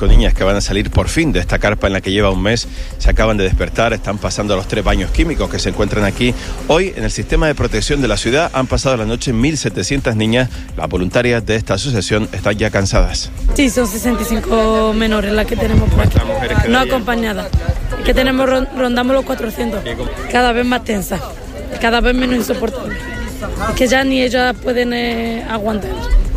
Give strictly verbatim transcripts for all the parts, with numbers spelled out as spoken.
Con niñas que van a salir por fin de esta carpa en la que lleva un mes, se acaban de despertar, están pasando los tres baños químicos que se encuentran aquí. Hoy, en el sistema de protección de la ciudad, han pasado la noche mil setecientas niñas. Las voluntarias de esta asociación están ya cansadas. Sí, son sesenta y cinco menores las que tenemos por aquí, no acompañadas. Que tenemos, rondamos los cuatrocientos. Cada vez más tensa, cada vez menos insoportable. Que ya ni ellas pueden eh, aguantar.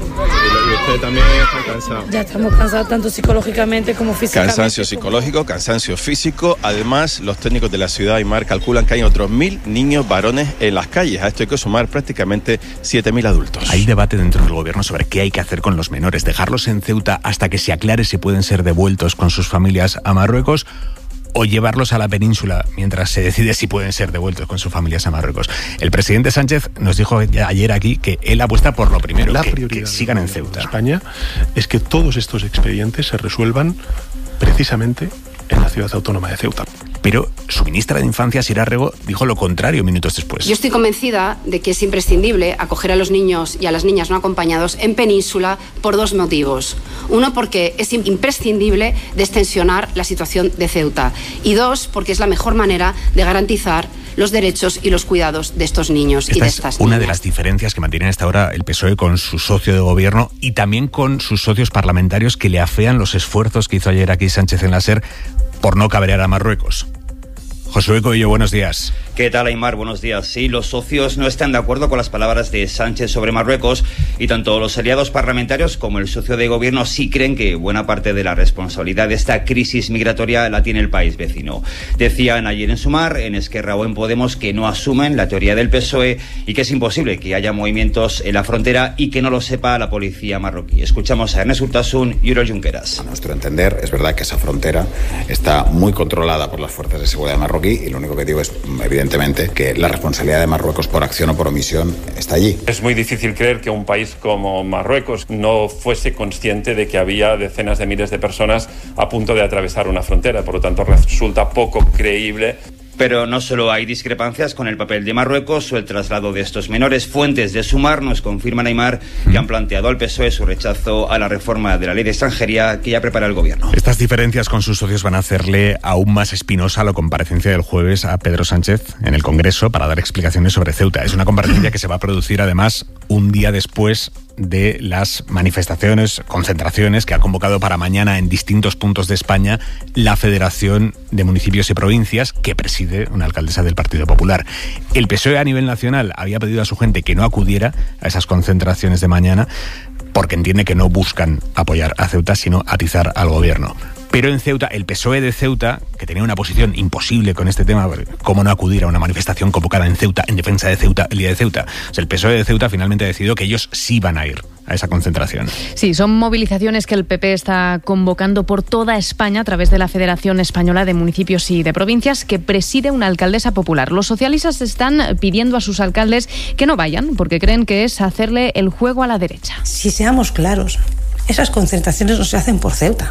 ¿Y ustedes también están cansados? Ya estamos cansados tanto psicológicamente como físicamente. Cansancio psicológico, cansancio físico. Además, los técnicos de la ciudad Aymar calculan que hay otros mil niños varones en las calles. A esto hay que sumar prácticamente siete mil adultos. Hay debate dentro del gobierno sobre qué hay que hacer con los menores. Dejarlos en Ceuta hasta que se aclare si pueden ser devueltos con sus familias a Marruecos, o llevarlos a la península mientras se decide si pueden ser devueltos con sus familias a Marruecos. El presidente Sánchez nos dijo ayer aquí que él apuesta por lo primero, la que, prioridad que sigan en Ceuta. España es que todos estos expedientes se resuelvan precisamente en la ciudad autónoma de Ceuta. Pero su ministra de Infancia, Sira Rego, dijo lo contrario minutos después. Yo estoy convencida de que es imprescindible acoger a los niños y a las niñas no acompañados en península por dos motivos. Uno, porque es imprescindible destensionar la situación de Ceuta. Y dos, porque es la mejor manera de garantizar los derechos y los cuidados de estos niños Esta y de es estas una niñas. de las diferencias que mantiene hasta ahora el P S O E con su socio de gobierno y también con sus socios parlamentarios, que le afean los esfuerzos que hizo ayer aquí Sánchez en la SER por no cabrear a Marruecos. Josué Coello, buenos días. ¿Qué tal, Aymar? Buenos días. Sí, los socios no están de acuerdo con las palabras de Sánchez sobre Marruecos y tanto los aliados parlamentarios como el socio de gobierno sí creen que buena parte de la responsabilidad de esta crisis migratoria la tiene el país vecino. Decían ayer en Sumar, en Esquerra o en Podemos que no asumen la teoría del P S O E y que es imposible que haya movimientos en la frontera y que no lo sepa la policía marroquí. Escuchamos a Ernest Urtasun y Oriol Junqueras. A nuestro entender, es verdad que esa frontera está muy controlada por las fuerzas de seguridad marroquí y lo único que digo es, evidentemente, que la responsabilidad de Marruecos por acción o por omisión está allí. Es muy difícil creer que un país como Marruecos no fuese consciente de que había decenas de miles de personas a punto de atravesar una frontera. Por lo tanto, resulta poco creíble. Pero no solo hay discrepancias con el papel de Marruecos o el traslado de estos menores. Fuentes de Sumar nos confirman, Aymar, que han planteado al P S O E su rechazo a la reforma de la ley de extranjería que ya prepara el gobierno. Estas diferencias con sus socios van a hacerle aún más espinosa la comparecencia del jueves a Pedro Sánchez en el Congreso para dar explicaciones sobre Ceuta. Es una comparecencia que se va a producir además un día después de las manifestaciones, concentraciones que ha convocado para mañana en distintos puntos de España la Federación de Municipios y Provincias, que preside una alcaldesa del Partido Popular. El P S O E a nivel nacional había pedido a su gente que no acudiera a esas concentraciones de mañana porque entiende que no buscan apoyar a Ceuta, sino atizar al gobierno. Pero en Ceuta, el P S O E de Ceuta, que tenía una posición imposible con este tema, ¿cómo no acudir a una manifestación convocada en Ceuta, en defensa de Ceuta, el día de Ceuta? O sea, el P S O E de Ceuta finalmente ha decidido que ellos sí van a ir a esa concentración. Sí, son movilizaciones que el P P está convocando por toda España a través de la Federación Española de Municipios y de Provincias, que preside una alcaldesa popular. Los socialistas están pidiendo a sus alcaldes que no vayan porque creen que es hacerle el juego a la derecha. Si seamos claros, esas concentraciones no se hacen por Ceuta.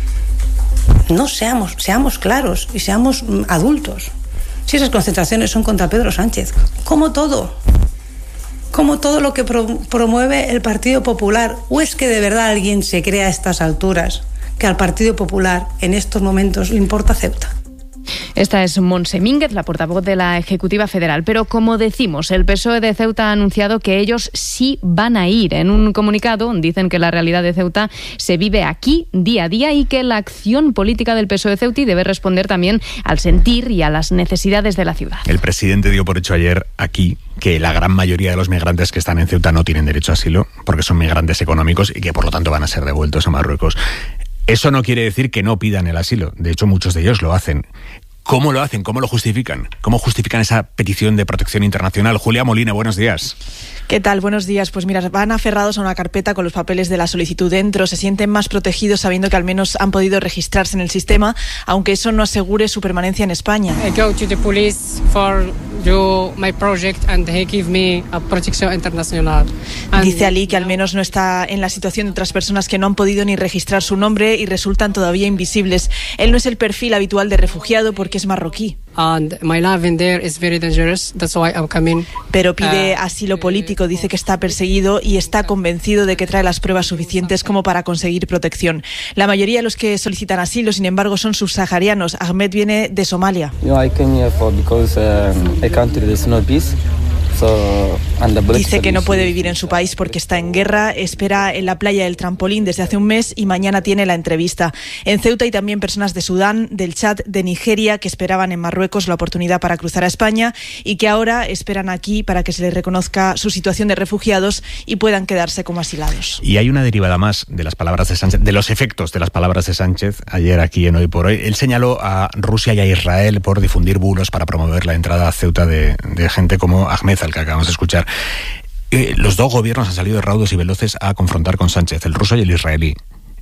No seamos, seamos claros y seamos adultos. Si esas concentraciones son contra Pedro Sánchez, como todo, como todo lo que pro, promueve el Partido Popular, ¿o es que de verdad alguien se cree a estas alturas que al Partido Popular en estos momentos le importa Ceuta? Esta es Montse Mínguez, la portavoz de la Ejecutiva Federal. Pero como decimos, el P S O E de Ceuta ha anunciado que ellos sí van a ir. En un comunicado dicen que la realidad de Ceuta se vive aquí día a día y que la acción política del P S O E de Ceuta debe responder también al sentir y a las necesidades de la ciudad. El presidente dio por hecho ayer aquí que la gran mayoría de los migrantes que están en Ceuta no tienen derecho a asilo porque son migrantes económicos y que por lo tanto van a ser devueltos a Marruecos. Eso no quiere decir que no pidan el asilo. De hecho, muchos de ellos lo hacen. ¿Cómo lo hacen? ¿Cómo lo justifican? ¿Cómo justifican esa petición de protección internacional? Julia Molina, buenos días. ¿Qué tal? Buenos días. Pues mira, van aferrados a una carpeta con los papeles de la solicitud dentro, se sienten más protegidos sabiendo que al menos han podido registrarse en el sistema, aunque eso no asegure su permanencia en España. I go to the police for do my project and they give me a protección internacional. And Dice Ali que al menos no está en la situación de otras personas que no han podido ni registrar su nombre y resultan todavía invisibles. Él no es el perfil habitual de refugiado porque es marroquí. And my life in there is very dangerous. That's why I'm coming. Pero pide asilo político, dice que está perseguido y está convencido de que trae las pruebas suficientes como para conseguir protección. La mayoría de los que solicitan asilo, sin embargo, son subsaharianos. Ahmed viene de Somalia. I came here for because um, a country there's no peace. Dice que no puede vivir en su país porque está en guerra, espera en la playa del Trampolín desde hace un mes y mañana tiene la entrevista. En Ceuta hay también personas de Sudán, del Chad, de Nigeria que esperaban en Marruecos la oportunidad para cruzar a España y que ahora esperan aquí para que se les reconozca su situación de refugiados y puedan quedarse como asilados. Y hay una derivada más de las palabras de Sánchez, de los efectos de las palabras de Sánchez ayer aquí en Hoy por Hoy. Él señaló a Rusia y a Israel por difundir bulos para promover la entrada a Ceuta de, de gente como Ahmed, al que acabamos de escuchar. Eh, los dos gobiernos han salido raudos y veloces a confrontar con Sánchez, el ruso y el israelí.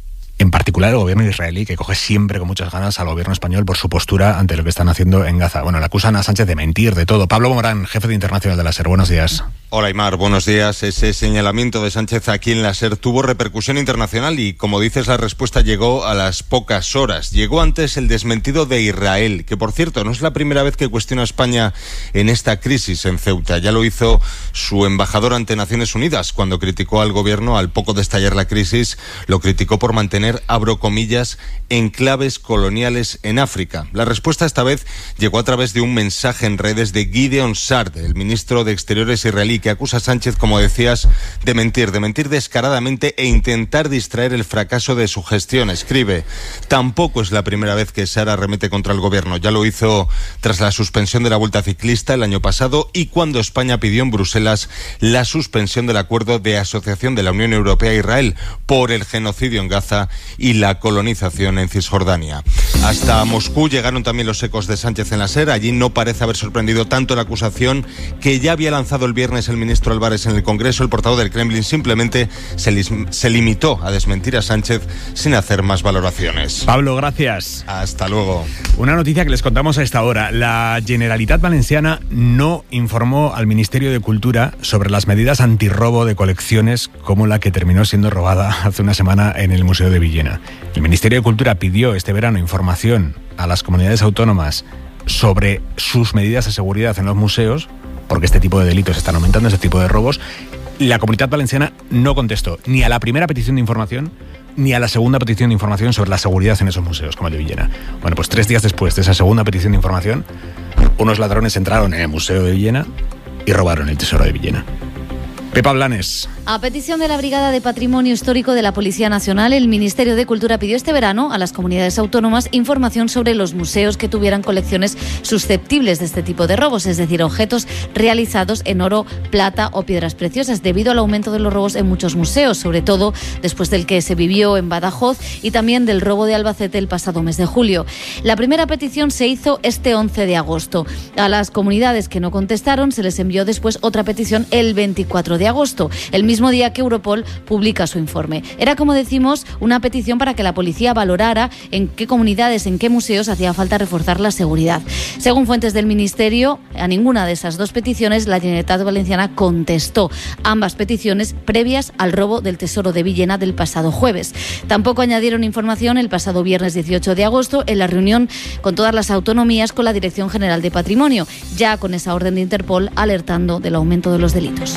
En particular el gobierno israelí, que coge siempre con muchas ganas al gobierno español por su postura ante lo que están haciendo en Gaza. Bueno, le acusan a Sánchez de mentir, de todo. Pablo Morán, jefe de Internacional de la SER, buenos días. Hola Aymar, buenos días. Ese señalamiento de Sánchez aquí en la SER tuvo repercusión internacional y, como dices, la respuesta llegó a las pocas horas. Llegó antes el desmentido de Israel, que por cierto no es la primera vez que cuestiona a España en esta crisis en Ceuta. Ya lo hizo su embajador ante Naciones Unidas cuando criticó al gobierno al poco de estallar la crisis. Lo criticó por mantener, abro comillas, enclaves coloniales en África. La respuesta esta vez llegó a través de un mensaje en redes de Gideon Sa'ar, el ministro de Exteriores israelí, que acusa a Sánchez, como decías, de mentir, de mentir descaradamente e intentar distraer el fracaso de su gestión. Escribe: tampoco es la primera vez que Sa'ar arremete contra el gobierno. Ya lo hizo tras la suspensión de la Vuelta Ciclista el año pasado y cuando España pidió en Bruselas la suspensión del acuerdo de asociación de la Unión Europea a Israel por el genocidio en Gaza y la colonización en Cisjordania. Hasta Moscú llegaron también los ecos de Sánchez en la SER. Allí no parece haber sorprendido tanto la acusación que ya había lanzado el viernes el ministro Álvarez en el Congreso. El portavoz del Kremlin simplemente se, lis- se limitó a desmentir a Sánchez sin hacer más valoraciones. Pablo, gracias. Hasta luego. Una noticia que les contamos a esta hora. La Generalitat Valenciana no informó al Ministerio de Cultura sobre las medidas antirrobo de colecciones como la que terminó siendo robada hace una semana en el Museo de Villena. El Ministerio de Cultura pidió este verano información a las comunidades autónomas sobre sus medidas de seguridad en los museos, porque este tipo de delitos están aumentando, este tipo de robos. La Comunidad Valenciana no contestó ni a la primera petición de información ni a la segunda petición de información sobre la seguridad en esos museos, como el de Villena. Bueno, pues tres días después de esa segunda petición de información, unos ladrones entraron en el Museo de Villena y robaron el tesoro de Villena. Pepa Blanes. A petición de la Brigada de Patrimonio Histórico de la Policía Nacional, el Ministerio de Cultura pidió este verano a las comunidades autónomas información sobre los museos que tuvieran colecciones susceptibles de este tipo de robos, es decir, objetos realizados en oro, plata o piedras preciosas, debido al aumento de los robos en muchos museos, sobre todo después del que se vivió en Badajoz y también del robo de Albacete el pasado mes de julio. La primera petición se hizo este once de agosto. A las comunidades que no contestaron se les envió después otra petición el veinticuatro de agosto, el mismo día que Europol publica su informe. Era, como decimos, una petición para que la policía valorara en qué comunidades, en qué museos hacía falta reforzar la seguridad. Según fuentes del Ministerio, a ninguna de esas dos peticiones la Generalitat Valenciana contestó, ambas peticiones previas al robo del tesoro de Villena del pasado jueves. Tampoco añadieron información el pasado viernes dieciocho de agosto en la reunión con todas las autonomías con la Dirección General de Patrimonio, ya con esa orden de Interpol alertando del aumento de los delitos.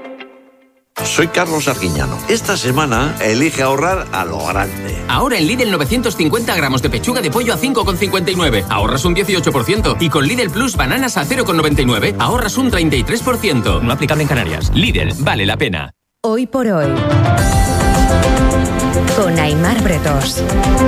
Soy Carlos Arguiñano. Esta semana elige ahorrar a lo grande. Ahora en Lidl novecientos cincuenta gramos de pechuga de pollo a cinco con cincuenta y nueve. Ahorras un dieciocho por ciento. Y con Lidl Plus bananas a cero con noventa y nueve. Ahorras un treinta y tres por ciento. No aplicable en Canarias. Lidl, vale la pena. Hoy por hoy. Con Aymar Bretos.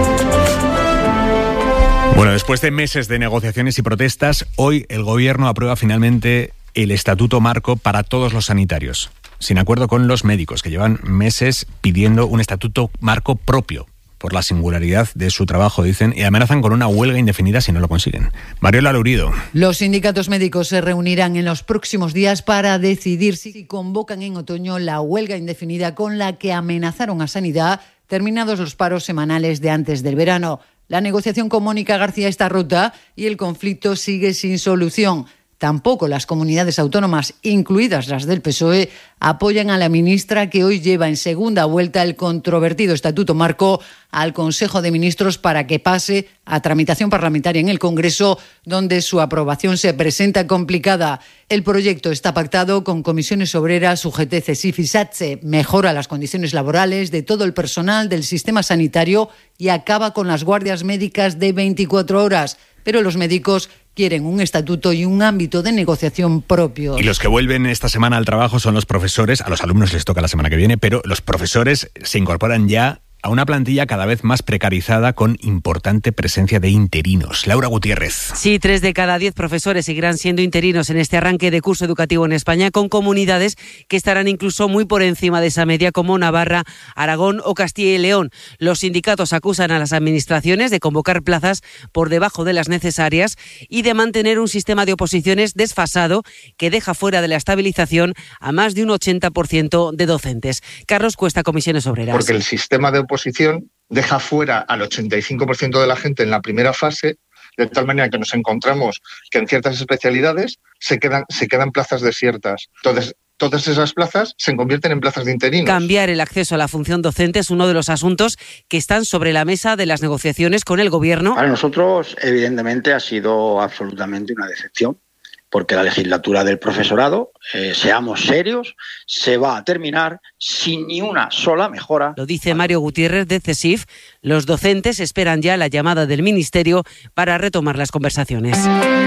Bueno, después de meses de negociaciones y protestas, hoy el Gobierno aprueba finalmente el Estatuto Marco para todos los sanitarios, sin acuerdo con los médicos, que llevan meses pidiendo un estatuto marco propio por la singularidad de su trabajo, dicen, y amenazan con una huelga indefinida si no lo consiguen. Mariola Lourido. Los sindicatos médicos se reunirán en los próximos días para decidir si convocan en otoño la huelga indefinida con la que amenazaron a Sanidad terminados los paros semanales de antes del verano. La negociación con Mónica García está rota y el conflicto sigue sin solución. Tampoco las comunidades autónomas, incluidas las del P S O E, apoyan a la ministra que hoy lleva en segunda vuelta el controvertido Estatuto Marco al Consejo de Ministros para que pase a tramitación parlamentaria en el Congreso, donde su aprobación se presenta complicada. El proyecto está pactado con comisiones obreras, U G T, CESIF y SATSE. Mejora las condiciones laborales de todo el personal del sistema sanitario y acaba con las guardias médicas de veinticuatro horas. Pero los médicos quieren un estatuto y un ámbito de negociación propio. Y los que vuelven esta semana al trabajo son los profesores. A los alumnos les toca la semana que viene, pero los profesores se incorporan ya a una plantilla cada vez más precarizada con importante presencia de interinos. Laura Gutiérrez. Sí, tres de cada diez profesores seguirán siendo interinos en este arranque de curso educativo en España, con comunidades que estarán incluso muy por encima de esa media, como Navarra, Aragón o Castilla y León. Los sindicatos acusan a las administraciones de convocar plazas por debajo de las necesarias y de mantener un sistema de oposiciones desfasado que deja fuera de la estabilización a más de un ochenta por ciento de docentes. Carlos Cuesta, Comisiones Obreras. Porque el sistema de oposición deja fuera al ochenta y cinco por ciento de la gente en la primera fase, de tal manera que nos encontramos que en ciertas especialidades se quedan, se quedan plazas desiertas. Entonces, todas esas plazas se convierten en plazas de interinos. Cambiar el acceso a la función docente es uno de los asuntos que están sobre la mesa de las negociaciones con el Gobierno. Para nosotros, evidentemente, ha sido absolutamente una decepción, porque la legislatura del profesorado, eh, seamos serios, se va a terminar sin ni una sola mejora. Lo dice Mario Gutiérrez de CESIF. Los docentes esperan ya la llamada del Ministerio para retomar las conversaciones.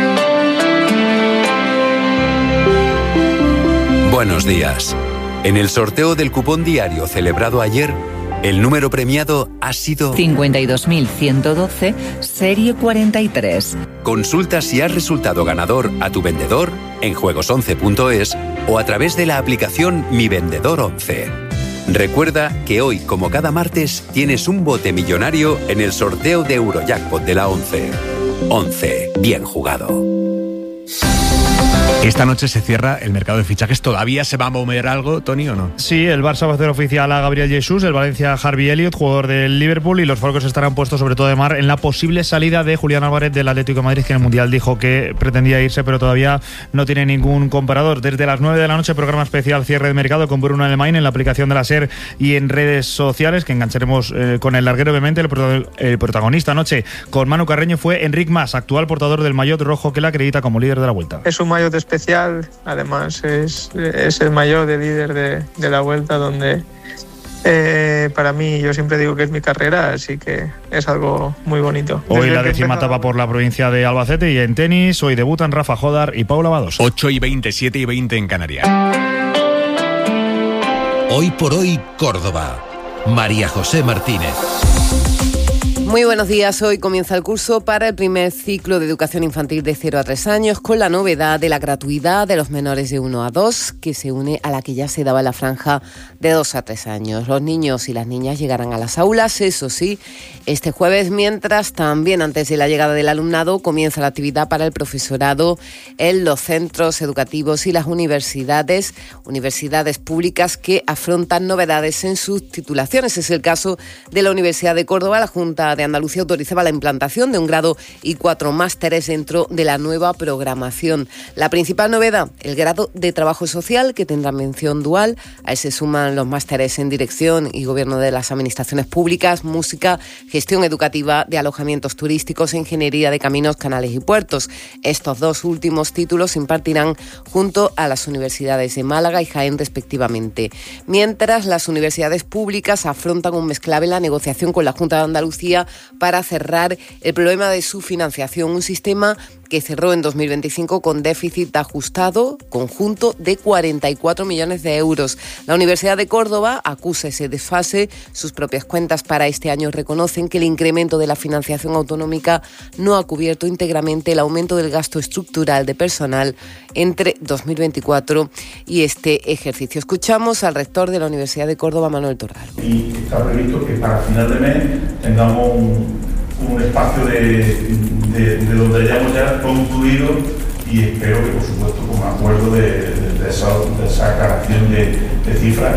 Buenos días. En el sorteo del cupón diario celebrado ayer, el número premiado ha sido cincuenta y dos mil ciento doce, serie cuarenta y tres. Consulta si has resultado ganador a tu vendedor en juegos once punto es o a través de la aplicación Mi Vendedor once. Recuerda que hoy, como cada martes, tienes un bote millonario en el sorteo de Eurojackpot de la once. once. Bien jugado. Esta noche se cierra el mercado de fichajes. ¿Todavía se va a mover algo, Tony, o no? Sí, el Barça va a hacer oficial a Gabriel Jesús, el Valencia Harvey Elliott, jugador del Liverpool, y los focos estarán puestos sobre todo de mar en la posible salida de Julián Álvarez del Atlético de Madrid, que en el Mundial dijo que pretendía irse, pero todavía no tiene ningún comparador. Desde las nueve de la noche, programa especial cierre de mercado con Bruno Alemán en la aplicación de la SER y en redes sociales, que engancharemos eh, con el larguero, obviamente. El, prot- el protagonista anoche con Manu Carreño fue Enric Mas, actual portador del maillot rojo que la acredita como líder de la Vuelta. Es un maillot especial, además es, es el mayor de líder de, de la Vuelta, donde eh, para mí, yo siempre digo que es mi carrera, así que es algo muy bonito. Hoy Desde la décima etapa por la provincia de Albacete, y en tenis hoy debutan Rafa Jodar y Paula Badosa. ocho y veinte, siete y veinte en Canarias. Hoy por hoy, Córdoba. María José Martínez. Muy buenos días. Hoy comienza el curso para el primer ciclo de educación infantil de cero a tres años, con la novedad de la gratuidad de los menores de uno a dos, que se une a la que ya se daba en la franja de dos a tres años. Los niños y las niñas llegarán a las aulas, eso sí, este jueves, mientras también antes de la llegada del alumnado comienza la actividad para el profesorado en los centros educativos y las universidades, universidades públicas que afrontan novedades en sus titulaciones. Es el caso de la Universidad de Córdoba. La Junta de Andalucía autorizaba la implantación de un grado y cuatro másteres dentro de la nueva programación. La principal novedad, el grado de trabajo social, que tendrá mención dual. A él se suman los másteres en dirección y gobierno de las administraciones públicas, música, gestión educativa, de alojamientos turísticos, ingeniería de caminos, canales y puertos. Estos dos últimos títulos se impartirán junto a las universidades de Málaga y Jaén respectivamente. Mientras, las universidades públicas afrontan un mes clave en la negociación con la Junta de Andalucía para cerrar el problema de su financiación, un sistema que cerró en dos mil veinticinco con déficit ajustado conjunto de cuarenta y cuatro millones de euros. La Universidad de Córdoba acusa ese desfase. Sus propias cuentas para este año reconocen que el incremento de la financiación autonómica no ha cubierto íntegramente el aumento del gasto estructural de personal entre dos mil veinticuatro y este ejercicio. Escuchamos al rector de la Universidad de Córdoba, Manuel Torral. Y está previsto que para final de mes tengamos un, un espacio de, de, de donde hayamos ya concluido, y espero que, por supuesto, con un acuerdo de, de, de, esa, de esa aclaración de, de cifras.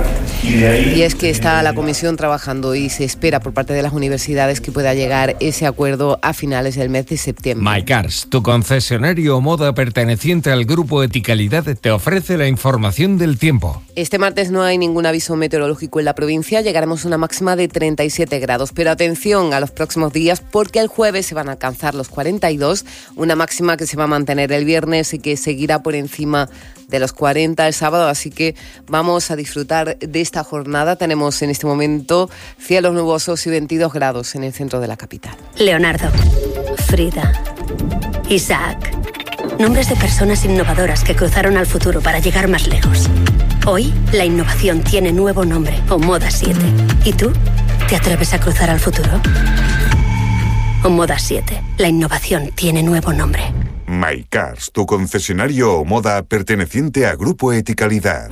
Y, de ahí, y es que está la comisión trabajando y se espera por parte de las universidades que pueda llegar ese acuerdo a finales del mes de septiembre. MyCars, tu concesionario Moda perteneciente al grupo Eticalidad, te ofrece la información del tiempo. Este martes no hay ningún aviso meteorológico en la provincia, llegaremos a una máxima de treinta y siete grados, pero atención a los próximos días porque el jueves se van a alcanzar los cuarenta y dos, una máxima que se va a mantener el viernes y que seguirá por encima de los cuarenta el sábado, así que vamos a disfrutar de esta jornada. Tenemos en este momento cielos nubosos y veintidós grados en el centro de la capital. Leonardo, Frida, Isaac, nombres de personas innovadoras que cruzaron al futuro para llegar más lejos. Hoy, la innovación tiene nuevo nombre, Omoda siete. ¿Y tú? ¿Te atreves a cruzar al futuro? Omoda siete. La innovación tiene nuevo nombre. MyCars, tu concesionario Omoda perteneciente a Grupo Eticalidad.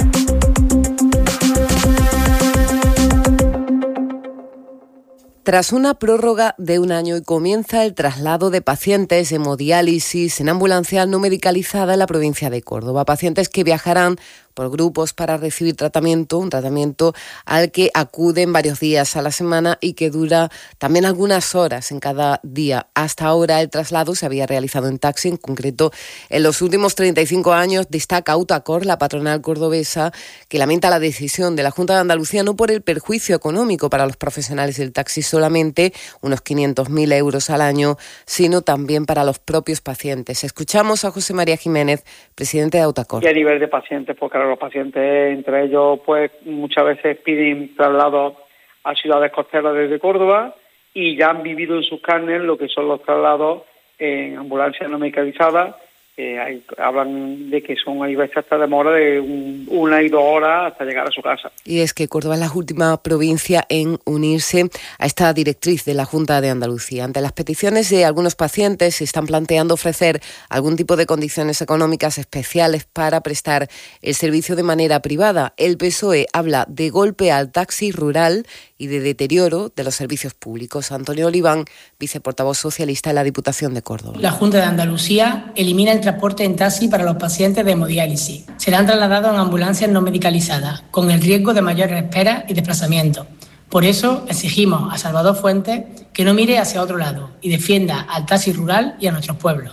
Tras una prórroga de un año y comienza el traslado de pacientes de hemodiálisis en ambulancia no medicalizada en la provincia de Córdoba. Pacientes que viajarán por grupos para recibir tratamiento, un tratamiento al que acuden varios días a la semana y que dura también algunas horas en cada día. Hasta ahora el traslado se había realizado en taxi, en concreto en los últimos treinta y cinco años, destaca Autacor, la patronal cordobesa, que lamenta la decisión de la Junta de Andalucía no por el perjuicio económico para los profesionales del taxi, solamente unos quinientos mil euros al año, sino también para los propios pacientes. Escuchamos a José María Jiménez, presidente de Autacor. Y a nivel de pacientes, porque los pacientes, entre ellos, pues muchas veces piden traslados a ciudades costeras desde Córdoba y ya han vivido en sus carnes lo que son los traslados en ambulancias no medicalizadas. Eh, hay, hablan de que son hay veces hasta demora de un, una y dos horas hasta llegar a su casa. Y es que Córdoba es la última provincia en unirse a esta directriz de la Junta de Andalucía. Ante las peticiones de algunos pacientes se están planteando ofrecer algún tipo de condiciones económicas especiales para prestar el servicio de manera privada. El P S O E habla de golpe al taxi rural y de deterioro de los servicios públicos. Antonio Oliván, viceportavoz socialista de la Diputación de Córdoba. La Junta de Andalucía elimina el transporte en taxi para los pacientes de hemodiálisis. Serán trasladados en ambulancias no medicalizadas, con el riesgo de mayores esperas y desplazamientos. Por eso exigimos a Salvador Fuentes que no mire hacia otro lado y defienda al taxi rural y a nuestros pueblos.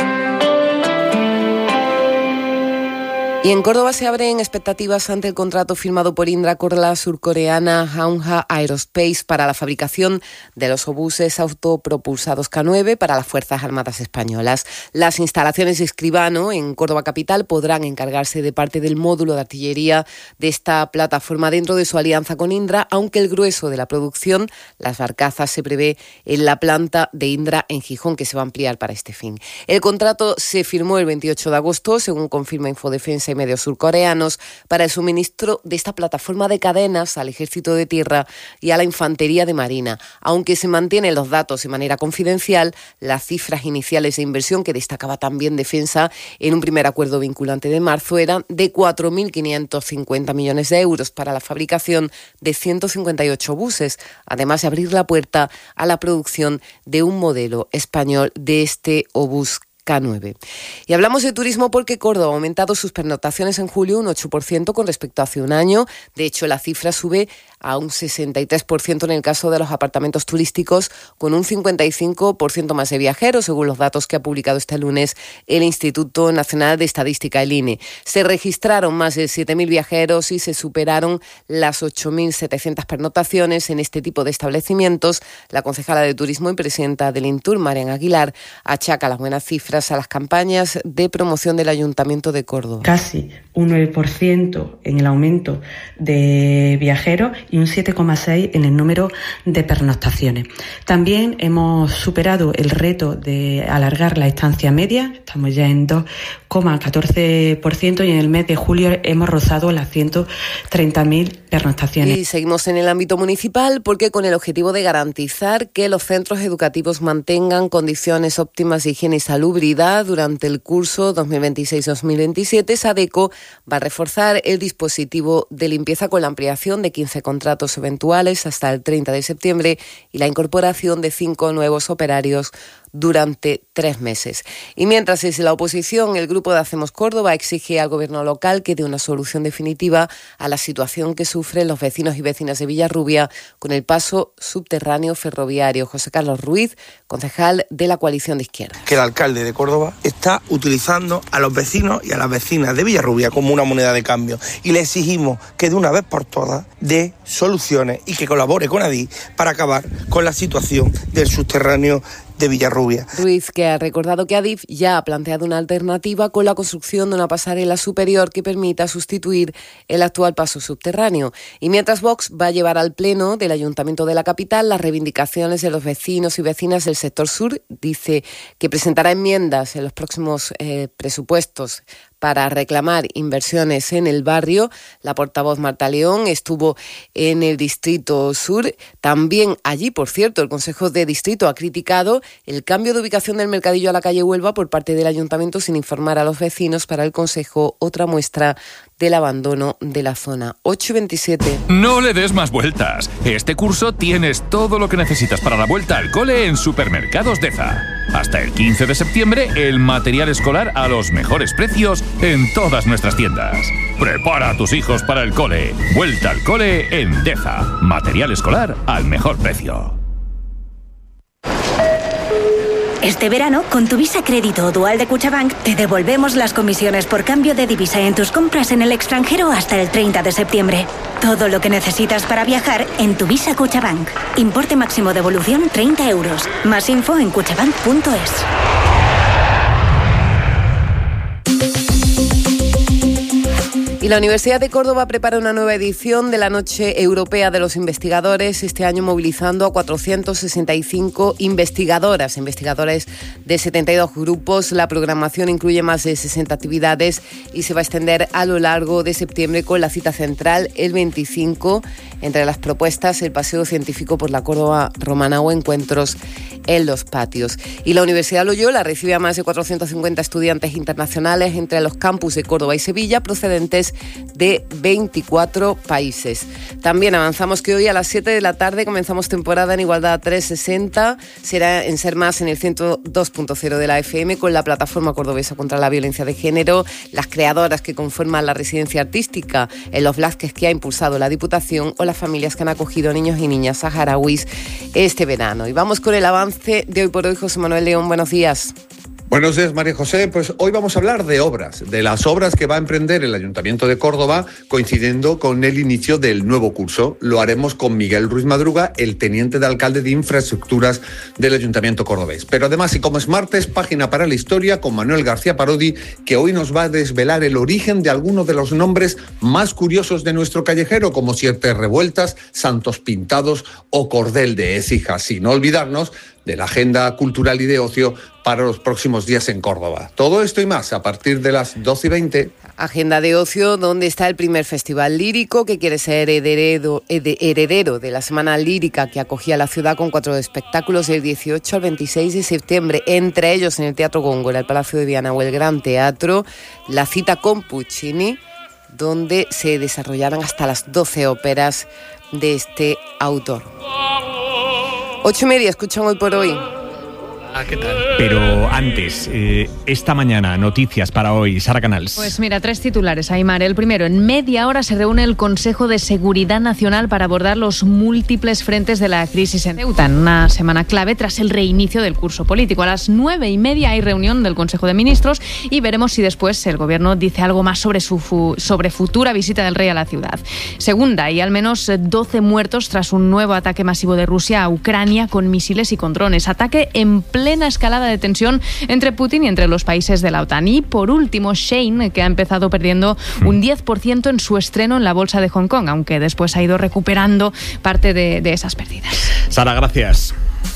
Y en Córdoba se abren expectativas ante el contrato firmado por Indra con la surcoreana Hanwha Aerospace para la fabricación de los obuses autopropulsados K nueve para las Fuerzas Armadas Españolas. Las instalaciones de Escribano, en Córdoba capital, podrán encargarse de parte del módulo de artillería de esta plataforma dentro de su alianza con Indra, aunque el grueso de la producción, las barcazas, se prevé en la planta de Indra en Gijón, que se va a ampliar para este fin. El contrato se firmó el veintiocho de agosto, según confirma Infodefensa y medios surcoreanos, para el suministro de esta plataforma de cadenas al Ejército de Tierra y a la Infantería de Marina. Aunque se mantienen los datos de manera confidencial, las cifras iniciales de inversión que destacaba también Defensa en un primer acuerdo vinculante de marzo eran de cuatro mil quinientos cincuenta millones de euros para la fabricación de ciento cincuenta y ocho buses, además de abrir la puerta a la producción de un modelo español de este obús K nueve. Y hablamos de turismo porque Córdoba ha aumentado sus pernoctaciones en julio un ocho por ciento con respecto a hace un año. De hecho, la cifra sube a un sesenta y tres por ciento en el caso de los apartamentos turísticos, con un cincuenta y cinco por ciento más de viajeros, según los datos que ha publicado este lunes el Instituto Nacional de Estadística, el I N E. Se registraron más de siete mil viajeros y se superaron las ocho mil setecientas pernoctaciones en este tipo de establecimientos. La concejala de Turismo y presidenta del Intur, Marian Aguilar, achaca las buenas cifras a las campañas de promoción del Ayuntamiento de Córdoba. Casi un nueve por ciento en el aumento de viajeros y un siete coma seis por ciento en el número de pernoctaciones. También hemos superado el reto de alargar la estancia media, estamos ya en dos coma catorce por ciento y en el mes de julio hemos rozado las ciento treinta mil pernoctaciones. Y seguimos en el ámbito municipal porque con el objetivo de garantizar que los centros educativos mantengan condiciones óptimas de higiene y salubridad durante el curso dos mil veintiséis dos mil veintisiete, Sadeco va a reforzar el dispositivo de limpieza con la ampliación de quince contratos eventuales hasta el treinta de septiembre y la incorporación de cinco nuevos operarios durante tres meses. Y mientras desde la oposición, el grupo de Hacemos Córdoba exige al gobierno local que dé una solución definitiva a la situación que sufren los vecinos y vecinas de Villarrubia con el paso subterráneo ferroviario. José Carlos Ruiz, concejal de la coalición de izquierda. Que el alcalde de Córdoba está utilizando a los vecinos y a las vecinas de Villarrubia como una moneda de cambio y le exigimos que de una vez por todas dé soluciones y que colabore con Adif para acabar con la situación del subterráneo de Villarrubia. Ruiz, que ha recordado que Adif ya ha planteado una alternativa con la construcción de una pasarela superior que permita sustituir el actual paso subterráneo. Y mientras Vox va a llevar al Pleno del Ayuntamiento de la capital las reivindicaciones de los vecinos y vecinas del sector sur, dice que presentará enmiendas en los próximos eh, presupuestos para reclamar inversiones en el barrio. La portavoz Marta León estuvo en el Distrito Sur. También allí, por cierto, el Consejo de Distrito ha criticado el cambio de ubicación del mercadillo a la calle Huelva por parte del Ayuntamiento sin informar a los vecinos. Para el Consejo, otra muestra del abandono de la zona. ocho y veintisiete. No le des más vueltas. Este curso tienes todo lo que necesitas para la vuelta al cole en Supermercados Deza. Hasta el quince de septiembre, el material escolar a los mejores precios en todas nuestras tiendas. Prepara a tus hijos para el cole. Vuelta al cole en Deza. Material escolar al mejor precio. Este verano, con tu Visa Crédito o Dual de Cuchabank, te devolvemos las comisiones por cambio de divisa en tus compras en el extranjero hasta el treinta de septiembre. Todo lo que necesitas para viajar en tu Visa Cuchabank. Importe máximo de devolución treinta euros. Más info en cuchabank punto es. Y la Universidad de Córdoba prepara una nueva edición de la Noche Europea de los Investigadores, este año movilizando a cuatrocientas sesenta y cinco investigadoras, investigadores de setenta y dos grupos. La programación incluye más de sesenta actividades y se va a extender a lo largo de septiembre con la cita central el veinticinco. Entre las propuestas, el paseo científico por la Córdoba romana o encuentros en los patios. Y la Universidad Loyola recibe a más de cuatrocientos cincuenta estudiantes internacionales entre los campus de Córdoba y Sevilla, procedentes de veinticuatro países. También avanzamos que hoy a las siete de la tarde comenzamos temporada en Igualdad trescientos sesenta. Será en Ser Más en el ciento dos punto cero de la F M con la Plataforma Cordobesa contra la Violencia de Género, las creadoras que conforman la residencia artística en Los Blázquez que ha impulsado la Diputación o las familias que han acogido niños y niñas saharauis este verano. Y vamos con el avance de Hoy por Hoy. José Manuel León, buenos días. Buenos días, María José. Pues hoy vamos a hablar de obras, de las obras que va a emprender el Ayuntamiento de Córdoba coincidiendo con el inicio del nuevo curso. Lo haremos con Miguel Ruiz Madruga, el teniente de alcalde de Infraestructuras del Ayuntamiento cordobés. Pero además, y como es martes, página para la historia con Manuel García Parodi, que hoy nos va a desvelar el origen de algunos de los nombres más curiosos de nuestro callejero, como Siete Revueltas, Santos Pintados o Cordel de Écija, sin olvidarnos de la agenda cultural y de ocio para los próximos días en Córdoba. Todo esto y más a partir de las doce y veinte. Agenda de ocio, donde está el primer festival lírico que quiere ser heredero, heredero de la Semana Lírica que acogía la ciudad con cuatro espectáculos del dieciocho al veintiséis de septiembre, entre ellos en el Teatro Góngora, el Palacio de Viana o el Gran Teatro, la cita con Puccini, donde se desarrollarán hasta las doce óperas de este autor. Ocho y media, escuchan Hoy por Hoy. Ah, ¿qué tal? Pero antes, eh, esta mañana, noticias para hoy. Sara Canals. Pues mira, tres titulares, Aimar. El primero, en media hora se reúne el Consejo de Seguridad Nacional para abordar los múltiples frentes de la crisis en Ceuta, en una semana clave tras el reinicio del curso político. A las nueve y media hay reunión del Consejo de Ministros y veremos si después el Gobierno dice algo más sobre su fu- sobre futura visita del rey a la ciudad. Segunda, hay al menos doce muertos tras un nuevo ataque masivo de Rusia a Ucrania con misiles y con drones. Ataque en plena escalada de tensión entre Putin y entre los países de la OTAN. Y por último, Shein, que ha empezado perdiendo un diez por ciento en su estreno en la bolsa de Hong Kong, aunque después ha ido recuperando parte de, de esas pérdidas. Sara, gracias.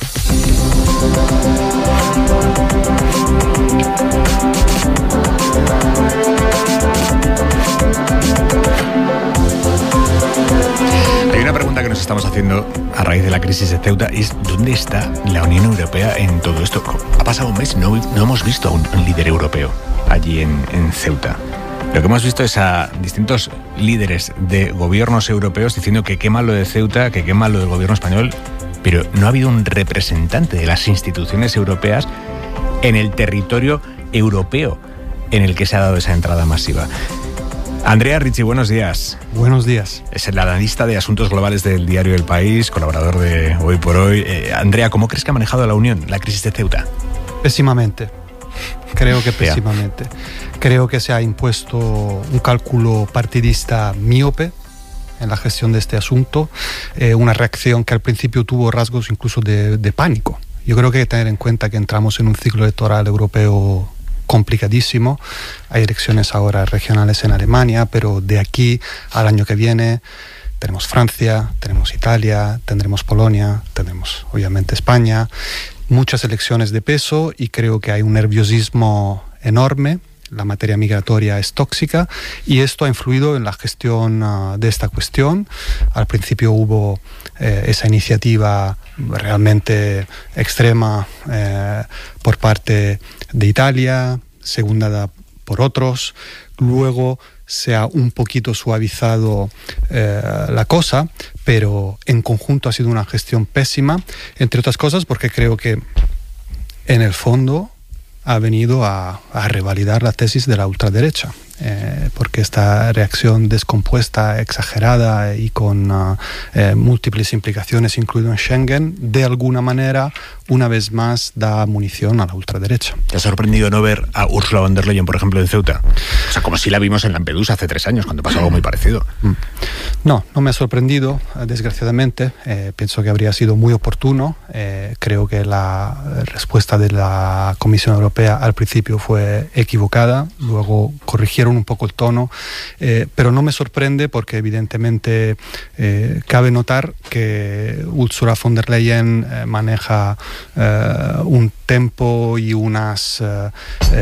Hay una pregunta que nos estamos haciendo a raíz de la crisis de Ceuta, es ¿dónde está la Unión Europea en todo esto? Ha pasado un mes, no, no hemos visto a un, un líder europeo allí en, en Ceuta. Lo que hemos visto es a distintos líderes de gobiernos europeos diciendo que qué malo de Ceuta, que qué malo del gobierno español, pero no ha habido un representante de las instituciones europeas en el territorio europeo en el que se ha dado esa entrada masiva. Andrea Ricci, buenos días. Buenos días. Es el analista de asuntos globales del diario El País, colaborador de Hoy por Hoy. Eh, Andrea, ¿cómo crees que ha manejado la Unión la crisis de Ceuta? Pésimamente. Creo que pésimamente. Creo que se ha impuesto un cálculo partidista míope en la gestión de este asunto, eh, una reacción que al principio tuvo rasgos incluso de, de pánico. Yo creo que hay que tener en cuenta que entramos en un ciclo electoral europeo complicadísimo. Hay elecciones ahora regionales en Alemania, pero de aquí al año que viene tenemos Francia, tenemos Italia, tendremos Polonia, tendremos obviamente España, muchas elecciones de peso, y creo que hay un nerviosismo enorme. La materia migratoria es tóxica y esto ha influido en la gestión uh, de esta cuestión. Al principio hubo eh, esa iniciativa realmente extrema eh, por parte de Italia, secundada por otros. Luego se ha un poquito suavizado eh, la cosa, pero en conjunto ha sido una gestión pésima, entre otras cosas porque creo que en el fondo ha venido a, a revalidar la tesis de la ultraderecha, eh, porque esta reacción descompuesta, exagerada y con uh, eh, múltiples implicaciones, incluido en Schengen, de alguna manera, una vez más, da munición a la ultraderecha. ¿Te ha sorprendido no ver a Ursula von der Leyen, por ejemplo, en Ceuta? O sea, como si la vimos en Lampedusa hace tres años, cuando pasó algo muy parecido. No, no me ha sorprendido, desgraciadamente. Eh, pienso que habría sido muy oportuno. Eh, creo que la respuesta de la Comisión Europea al principio fue equivocada, luego corrigieron un poco el tono, eh, pero no me sorprende porque evidentemente eh, cabe notar que Ursula von der Leyen eh, maneja eh, un tempo y unas eh, eh,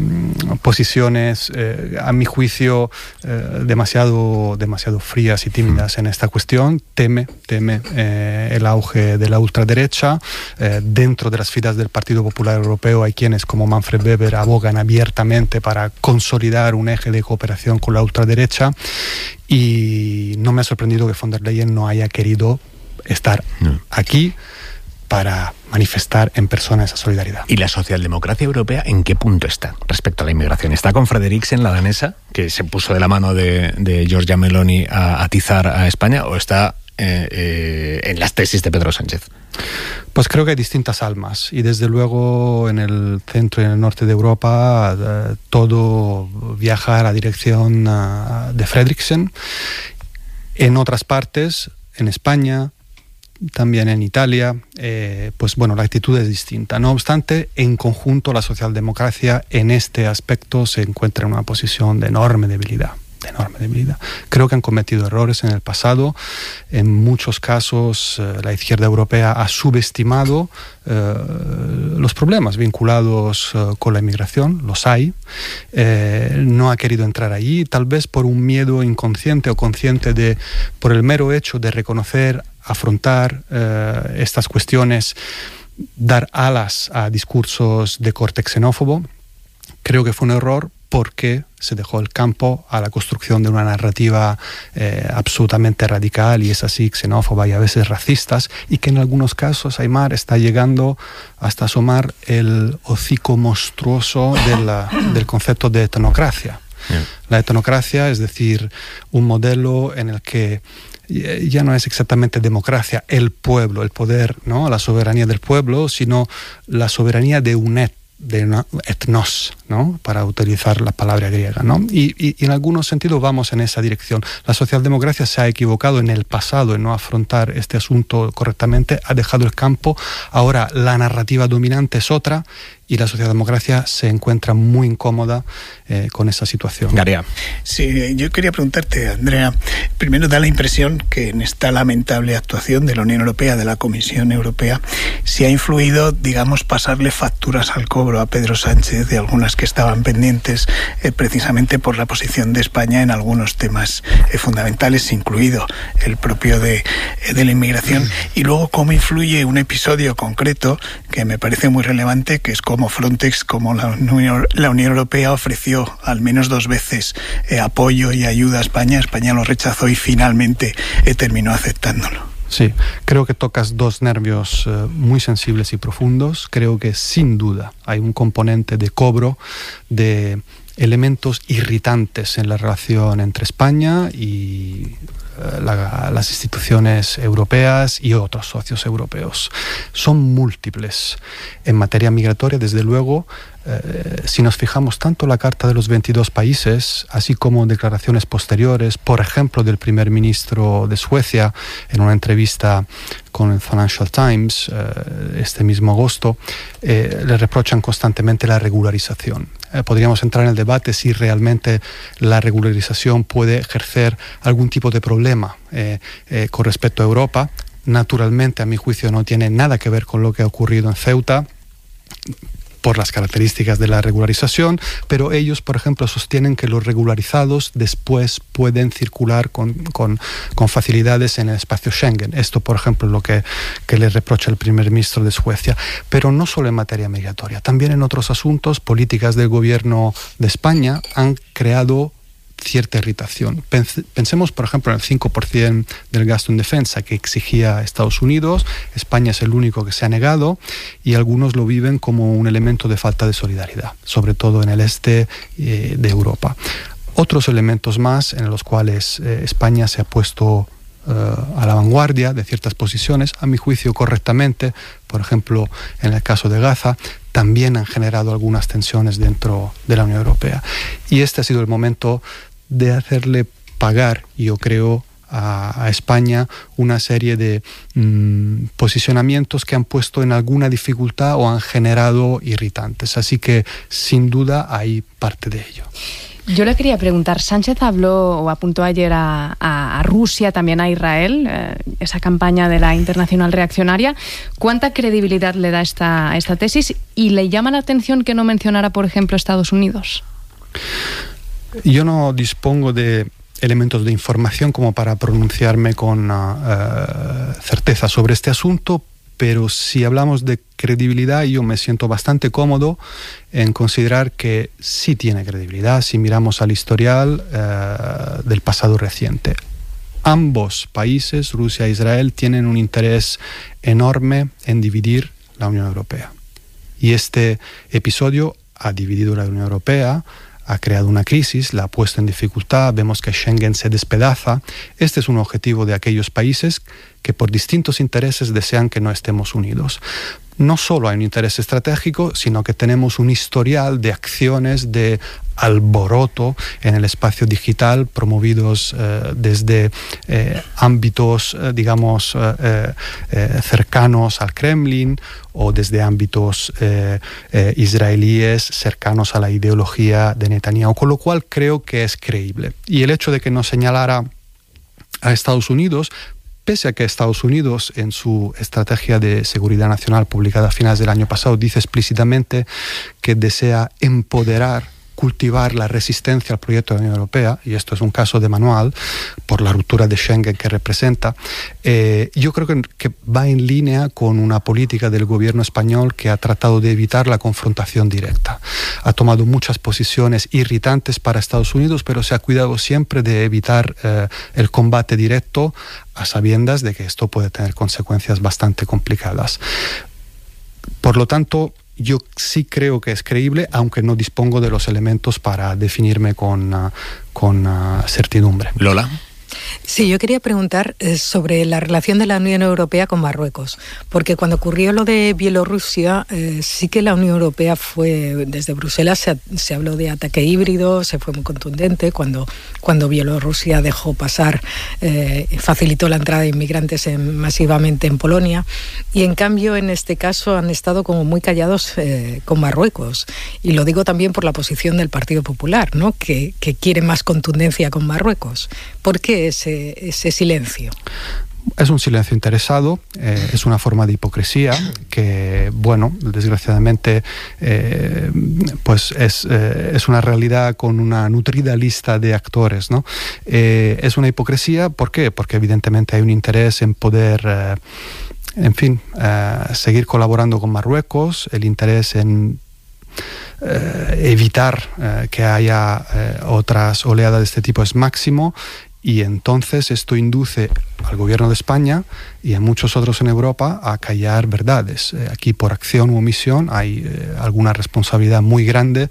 posiciones, eh, a mi juicio, eh, demasiado, demasiado frías y tímidas en esta cuestión. Teme, teme eh, el auge de la ultraderecha. Eh, dentro de las filas del Partido Popular Europeo hay quienes, como Manfred Weber, abogan abiertamente para consolidar un eje de cooperación con la ultraderecha, y no me ha sorprendido que von der Leyen no haya querido estar no. aquí para manifestar en persona esa solidaridad. ¿Y la socialdemocracia europea en qué punto está respecto a la inmigración? ¿Está con Frederiksen, la danesa, que se puso de la mano de, de Giorgia Meloni a atizar a España, o está eh, eh, en las tesis de Pedro Sánchez? Pues creo que hay distintas almas, y desde luego en el centro y en el norte de Europa eh, todo viaja a la dirección uh, de Frederiksen. En otras partes, en España, también en Italia, eh, pues bueno, la actitud es distinta. No obstante, en conjunto la socialdemocracia en este aspecto se encuentra en una posición de enorme debilidad. de enorme debilidad. Creo que han cometido errores en el pasado. En muchos casos eh, la izquierda europea ha subestimado eh, los problemas vinculados eh, con la inmigración, los hay. Eh, no ha querido entrar allí, tal vez por un miedo inconsciente o consciente de, por el mero hecho de reconocer, afrontar eh, estas cuestiones, dar alas a discursos de corte xenófobo. Creo que fue un error porque se dejó el campo a la construcción de una narrativa eh, absolutamente radical y es así, xenófoba y a veces racistas, y que en algunos casos, Aymar, está llegando hasta asomar el hocico monstruoso de la, del concepto de etnocracia. Yeah. La etnocracia, es decir, un modelo en el que ya no es exactamente democracia, el pueblo, el poder, ¿no?, la soberanía del pueblo, sino la soberanía de un etno, de una etnos, ¿no?, para utilizar la palabra griega, ¿no? Y, y, y en algunos sentidos vamos en esa dirección. La socialdemocracia se ha equivocado en el pasado en no afrontar este asunto correctamente, ha dejado el campo, ahora la narrativa dominante es otra y la socialdemocracia se encuentra muy incómoda eh, con esa situación. Garea. Sí, yo quería preguntarte, Andrea, primero da la impresión que en esta lamentable actuación de la Unión Europea, de la Comisión Europea, se ha influido, digamos, pasarle facturas al cobro a Pedro Sánchez de algunas que estaban pendientes eh, precisamente por la posición de España en algunos temas eh, fundamentales, incluido el propio de, eh, de la inmigración, y luego cómo influye un episodio concreto que me parece muy relevante, que es como Frontex, como la Unión, la Unión Europea ofreció al menos dos veces eh, apoyo y ayuda a España. España lo rechazó y finalmente eh, terminó aceptándolo. Sí, creo que tocas dos nervios eh, muy sensibles y profundos. Creo que sin duda hay un componente de cobro de elementos irritantes en la relación entre España y eh, la, las instituciones europeas y otros socios europeos. Son múltiples. En materia migratoria, desde luego, Eh, si nos fijamos tanto la Carta de los veintidós países, así como declaraciones posteriores, por ejemplo, del primer ministro de Suecia en una entrevista con el Financial Times eh, este mismo agosto, eh, le reprochan constantemente la regularización. Eh, podríamos entrar en el debate si realmente la regularización puede ejercer algún tipo de problema eh, eh, con respecto a Europa. Naturalmente, a mi juicio, no tiene nada que ver con lo que ha ocurrido en Ceuta, por las características de la regularización, pero ellos, por ejemplo, sostienen que los regularizados después pueden circular con, con, con facilidades en el espacio Schengen. Esto, por ejemplo, es lo que, que le reprocha el primer ministro de Suecia. Pero no solo en materia migratoria, también en otros asuntos, políticas del gobierno de España han creado cierta irritación. Pensemos, por ejemplo, en el cinco por ciento del gasto en defensa que exigía Estados Unidos. España es el único que se ha negado y algunos lo viven como un elemento de falta de solidaridad, sobre todo en el este eh, de Europa. Otros elementos más en los cuales eh, España se ha puesto Uh, a la vanguardia de ciertas posiciones, a mi juicio correctamente, por ejemplo en el caso de Gaza, también han generado algunas tensiones dentro de la Unión Europea. Y este ha sido el momento de hacerle pagar, yo creo, a, a España una serie de mm, posicionamientos que han puesto en alguna dificultad o han generado irritantes. Así que sin duda hay parte de ello. Yo le quería preguntar, Sánchez habló o apuntó ayer a, a, a Rusia, también a Israel, eh, esa campaña de la Internacional Reaccionaria. ¿Cuánta credibilidad le da esta, esta tesis? ¿Y le llama la atención que no mencionara, por ejemplo, Estados Unidos? Yo no dispongo de elementos de información como para pronunciarme con uh, certeza sobre este asunto, pero si hablamos de credibilidad, yo me siento bastante cómodo en considerar que sí tiene credibilidad si miramos al historial eh, del pasado reciente. Ambos países, Rusia e Israel, tienen un interés enorme en dividir la Unión Europea. Y este episodio ha dividido la Unión Europea, ha creado una crisis, la ha puesto en dificultad, vemos que Schengen se despedaza. Este es un objetivo de aquellos países que por distintos intereses desean que no estemos unidos. No solo hay un interés estratégico, sino que tenemos un historial de acciones de alboroto en el espacio digital promovidos eh, desde eh, ámbitos, eh, digamos, eh, eh, cercanos al Kremlin o desde ámbitos eh, eh, israelíes cercanos a la ideología de Netanyahu, con lo cual creo que es creíble. Y el hecho de que no señalara a Estados Unidos, pese a que Estados Unidos, en su estrategia de seguridad nacional publicada a finales del año pasado, dice explícitamente que desea empoderar, cultivar la resistencia al proyecto de la Unión Europea, y esto es un caso de manual por la ruptura de Schengen que representa, eh, yo creo que, que va en línea con una política del gobierno español que ha tratado de evitar la confrontación directa. Ha tomado muchas posiciones irritantes para Estados Unidos, pero se ha cuidado siempre de evitar eh, el combate directo, a sabiendas de que esto puede tener consecuencias bastante complicadas. Por lo tanto, yo sí creo que es creíble, aunque no dispongo de los elementos para definirme con, uh, con uh, certidumbre. Lola. Sí, yo quería preguntar eh, sobre la relación de la Unión Europea con Marruecos, porque cuando ocurrió lo de Bielorrusia, eh, sí que la Unión Europea fue, desde Bruselas se, se habló de ataque híbrido, se fue muy contundente cuando, cuando Bielorrusia dejó pasar, eh, facilitó la entrada de inmigrantes en, masivamente en Polonia, y en cambio en este caso han estado como muy callados eh, con Marruecos, y lo digo también por la posición del Partido Popular, ¿no? que, que quiere más contundencia con Marruecos. ¿Por qué ese, ese silencio? Es un silencio interesado, eh, es una forma de hipocresía que, bueno, desgraciadamente, eh, pues es, eh, es una realidad con una nutrida lista de actores, ¿no? Eh, es una hipocresía, ¿por qué? Porque evidentemente hay un interés en poder, eh, en fin, eh, seguir colaborando con Marruecos, el interés en Eh, evitar eh, que haya eh, otras oleadas de este tipo es máximo, Y entonces esto induce al gobierno de España y a muchos otros en Europa a callar verdades. Eh, aquí por acción u omisión hay eh, alguna responsabilidad muy grande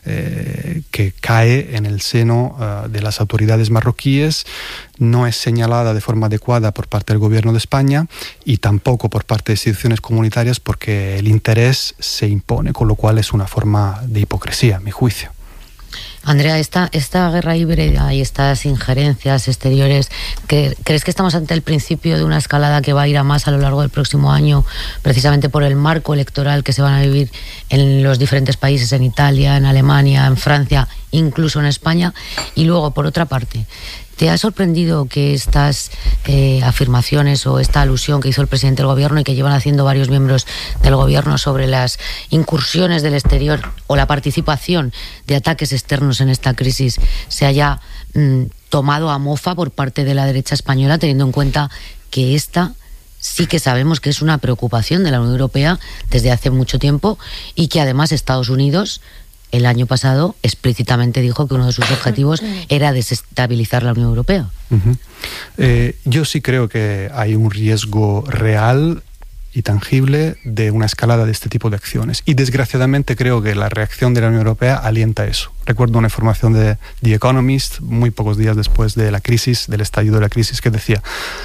eh, que cae en el seno uh, de las autoridades marroquíes, no es señalada de forma adecuada por parte del gobierno de España y tampoco por parte de instituciones comunitarias porque el interés se impone, con lo cual es una forma de hipocresía, a mi juicio. Andrea, esta, esta guerra híbrida y estas injerencias exteriores, ¿que, ¿crees que estamos ante el principio de una escalada que va a ir a más a lo largo del próximo año, precisamente por el marco electoral que se van a vivir en los diferentes países, en Italia, en Alemania, en Francia, incluso en España? Y luego, por otra parte, ¿te ha sorprendido que estas eh, afirmaciones o esta alusión que hizo el presidente del gobierno y que llevan haciendo varios miembros del gobierno sobre las incursiones del exterior o la participación de ataques externos en esta crisis se haya mm, tomado a mofa por parte de la derecha española, teniendo en cuenta que esta sí que sabemos que es una preocupación de la Unión Europea desde hace mucho tiempo y que además Estados Unidos el año pasado explícitamente dijo que uno de sus objetivos era desestabilizar la Unión Europea? Uh-huh. Eh, yo sí creo que hay un riesgo real y tangible de una escalada de este tipo de acciones. Y desgraciadamente creo que la reacción de la Unión Europea alienta eso. Recuerdo una información de The Economist, muy pocos días después de la crisis, del estallido de la crisis, que decía: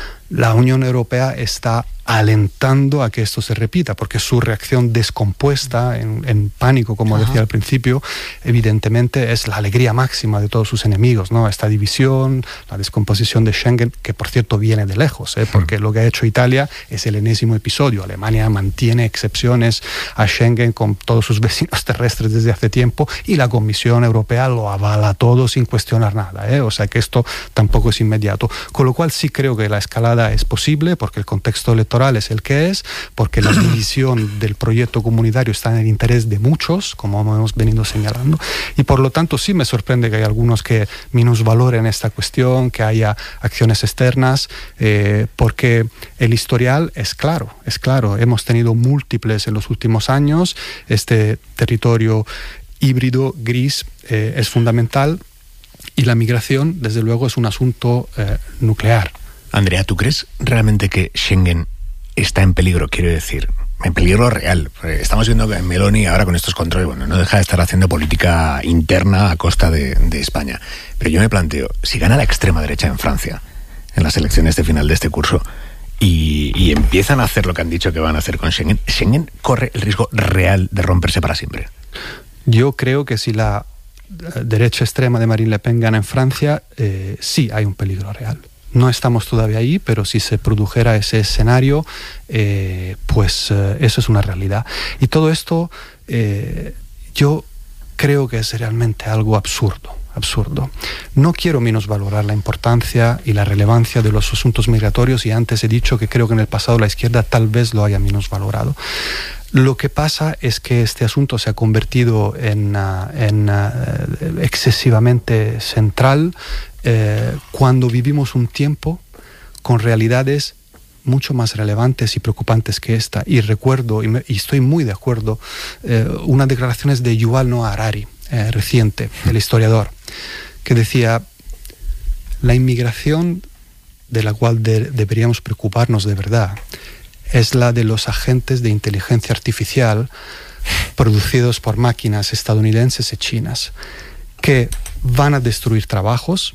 la Unión Europea está alentando a que esto se repita, porque su reacción descompuesta, en, en pánico, como Ajá. decía al principio, evidentemente es la alegría máxima de todos sus enemigos, ¿no? Esta división, la descomposición de Schengen, que por cierto viene de lejos, ¿eh? porque lo que ha hecho Italia es el enésimo episodio. Alemania mantiene excepciones a Schengen con todos sus vecinos terrestres desde hace tiempo y la Comisión Europea lo avala todo sin cuestionar nada, ¿eh? O sea que esto tampoco es inmediato. Con lo cual sí creo que la escalada es posible, porque el contexto electoral es el que es, porque la división del proyecto comunitario está en el interés de muchos, como hemos venido señalando, y por lo tanto sí me sorprende que hay algunos que minusvaloren esta cuestión, que haya acciones externas, eh, porque el historial es claro, es claro. Hemos tenido múltiples en los últimos años. Este territorio híbrido, gris, eh, es fundamental, y la migración, desde luego, es un asunto eh, nuclear. Andrea, ¿tú crees realmente que Schengen está en peligro? Quiero decir, en peligro real. Estamos viendo que Meloni ahora con estos controles, bueno, no deja de estar haciendo política interna a costa de, de España. Pero yo me planteo, si gana la extrema derecha en Francia en las elecciones de final de este curso y, y empiezan a hacer lo que han dicho que van a hacer con Schengen, ¿Schengen corre el riesgo real de romperse para siempre? Yo creo que si la derecha extrema de Marine Le Pen gana en Francia, eh, sí hay un peligro real. No estamos todavía ahí, pero si se produjera ese escenario, eh, pues eh, eso es una realidad. Y todo esto, eh, yo creo que es realmente algo absurdo, absurdo. No quiero minusvalorar la importancia y la relevancia de los asuntos migratorios, y antes he dicho que creo que en el pasado la izquierda tal vez lo haya minusvalorado. Lo que pasa es que este asunto se ha convertido en, uh, en uh, excesivamente central eh, cuando vivimos un tiempo con realidades mucho más relevantes y preocupantes que esta. Y recuerdo, y, me, y estoy muy de acuerdo, eh, unas declaraciones de Yuval Noah Harari, eh, reciente, el historiador, que decía: la inmigración de la cual de, deberíamos preocuparnos de verdad es la de los agentes de inteligencia artificial producidos por máquinas estadounidenses y chinas, que van a destruir trabajos,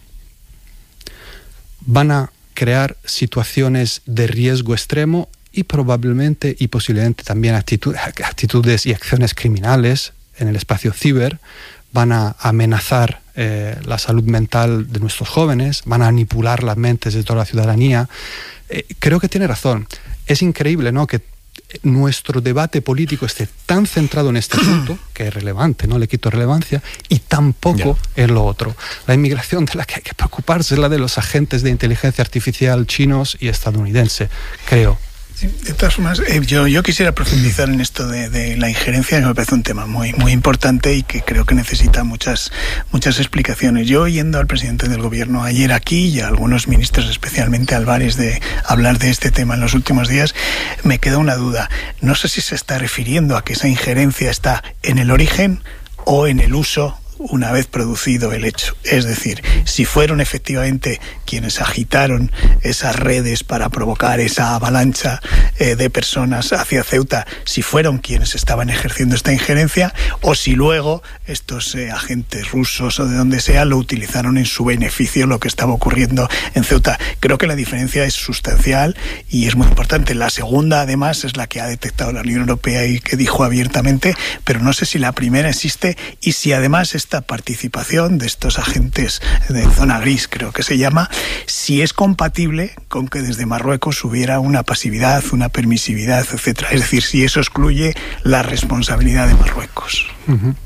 van a crear situaciones de riesgo extremo y probablemente y posiblemente también actitud, actitudes y acciones criminales en el espacio ciber, van a amenazar eh, la salud mental de nuestros jóvenes, van a manipular las mentes de toda la ciudadanía. Eh, creo que tiene razón. Es increíble, ¿no?, que nuestro debate político esté tan centrado en este asunto, que es relevante, no le quito relevancia, y tampoco yeah. en lo otro. La inmigración de la que hay que preocuparse es la de los agentes de inteligencia artificial chinos y estadounidenses, creo. Sí, de todas formas, eh, yo, yo quisiera profundizar en esto de, de la injerencia, que me parece un tema muy, muy importante y que creo que necesita muchas, muchas explicaciones. Yo, oyendo al presidente del gobierno ayer aquí y a algunos ministros, especialmente Álvarez, de hablar de este tema en los últimos días, me queda una duda. No sé si se está refiriendo a que esa injerencia está en el origen o en el uso una vez producido el hecho. Es decir, si fueron efectivamente quienes agitaron esas redes para provocar esa avalancha eh, de personas hacia Ceuta, si fueron quienes estaban ejerciendo esta injerencia, o si luego estos eh, agentes rusos o de donde sea lo utilizaron en su beneficio, lo que estaba ocurriendo en Ceuta. Creo que la diferencia es sustancial y es muy importante. La segunda, además, es la que ha detectado la Unión Europea y que dijo abiertamente, pero no sé si la primera existe y si además esta participación de estos agentes de zona gris, creo que se llama, si es compatible con que desde Marruecos hubiera una pasividad, una permisividad, etcétera. Es decir, si eso excluye la responsabilidad de Marruecos. Uh-huh.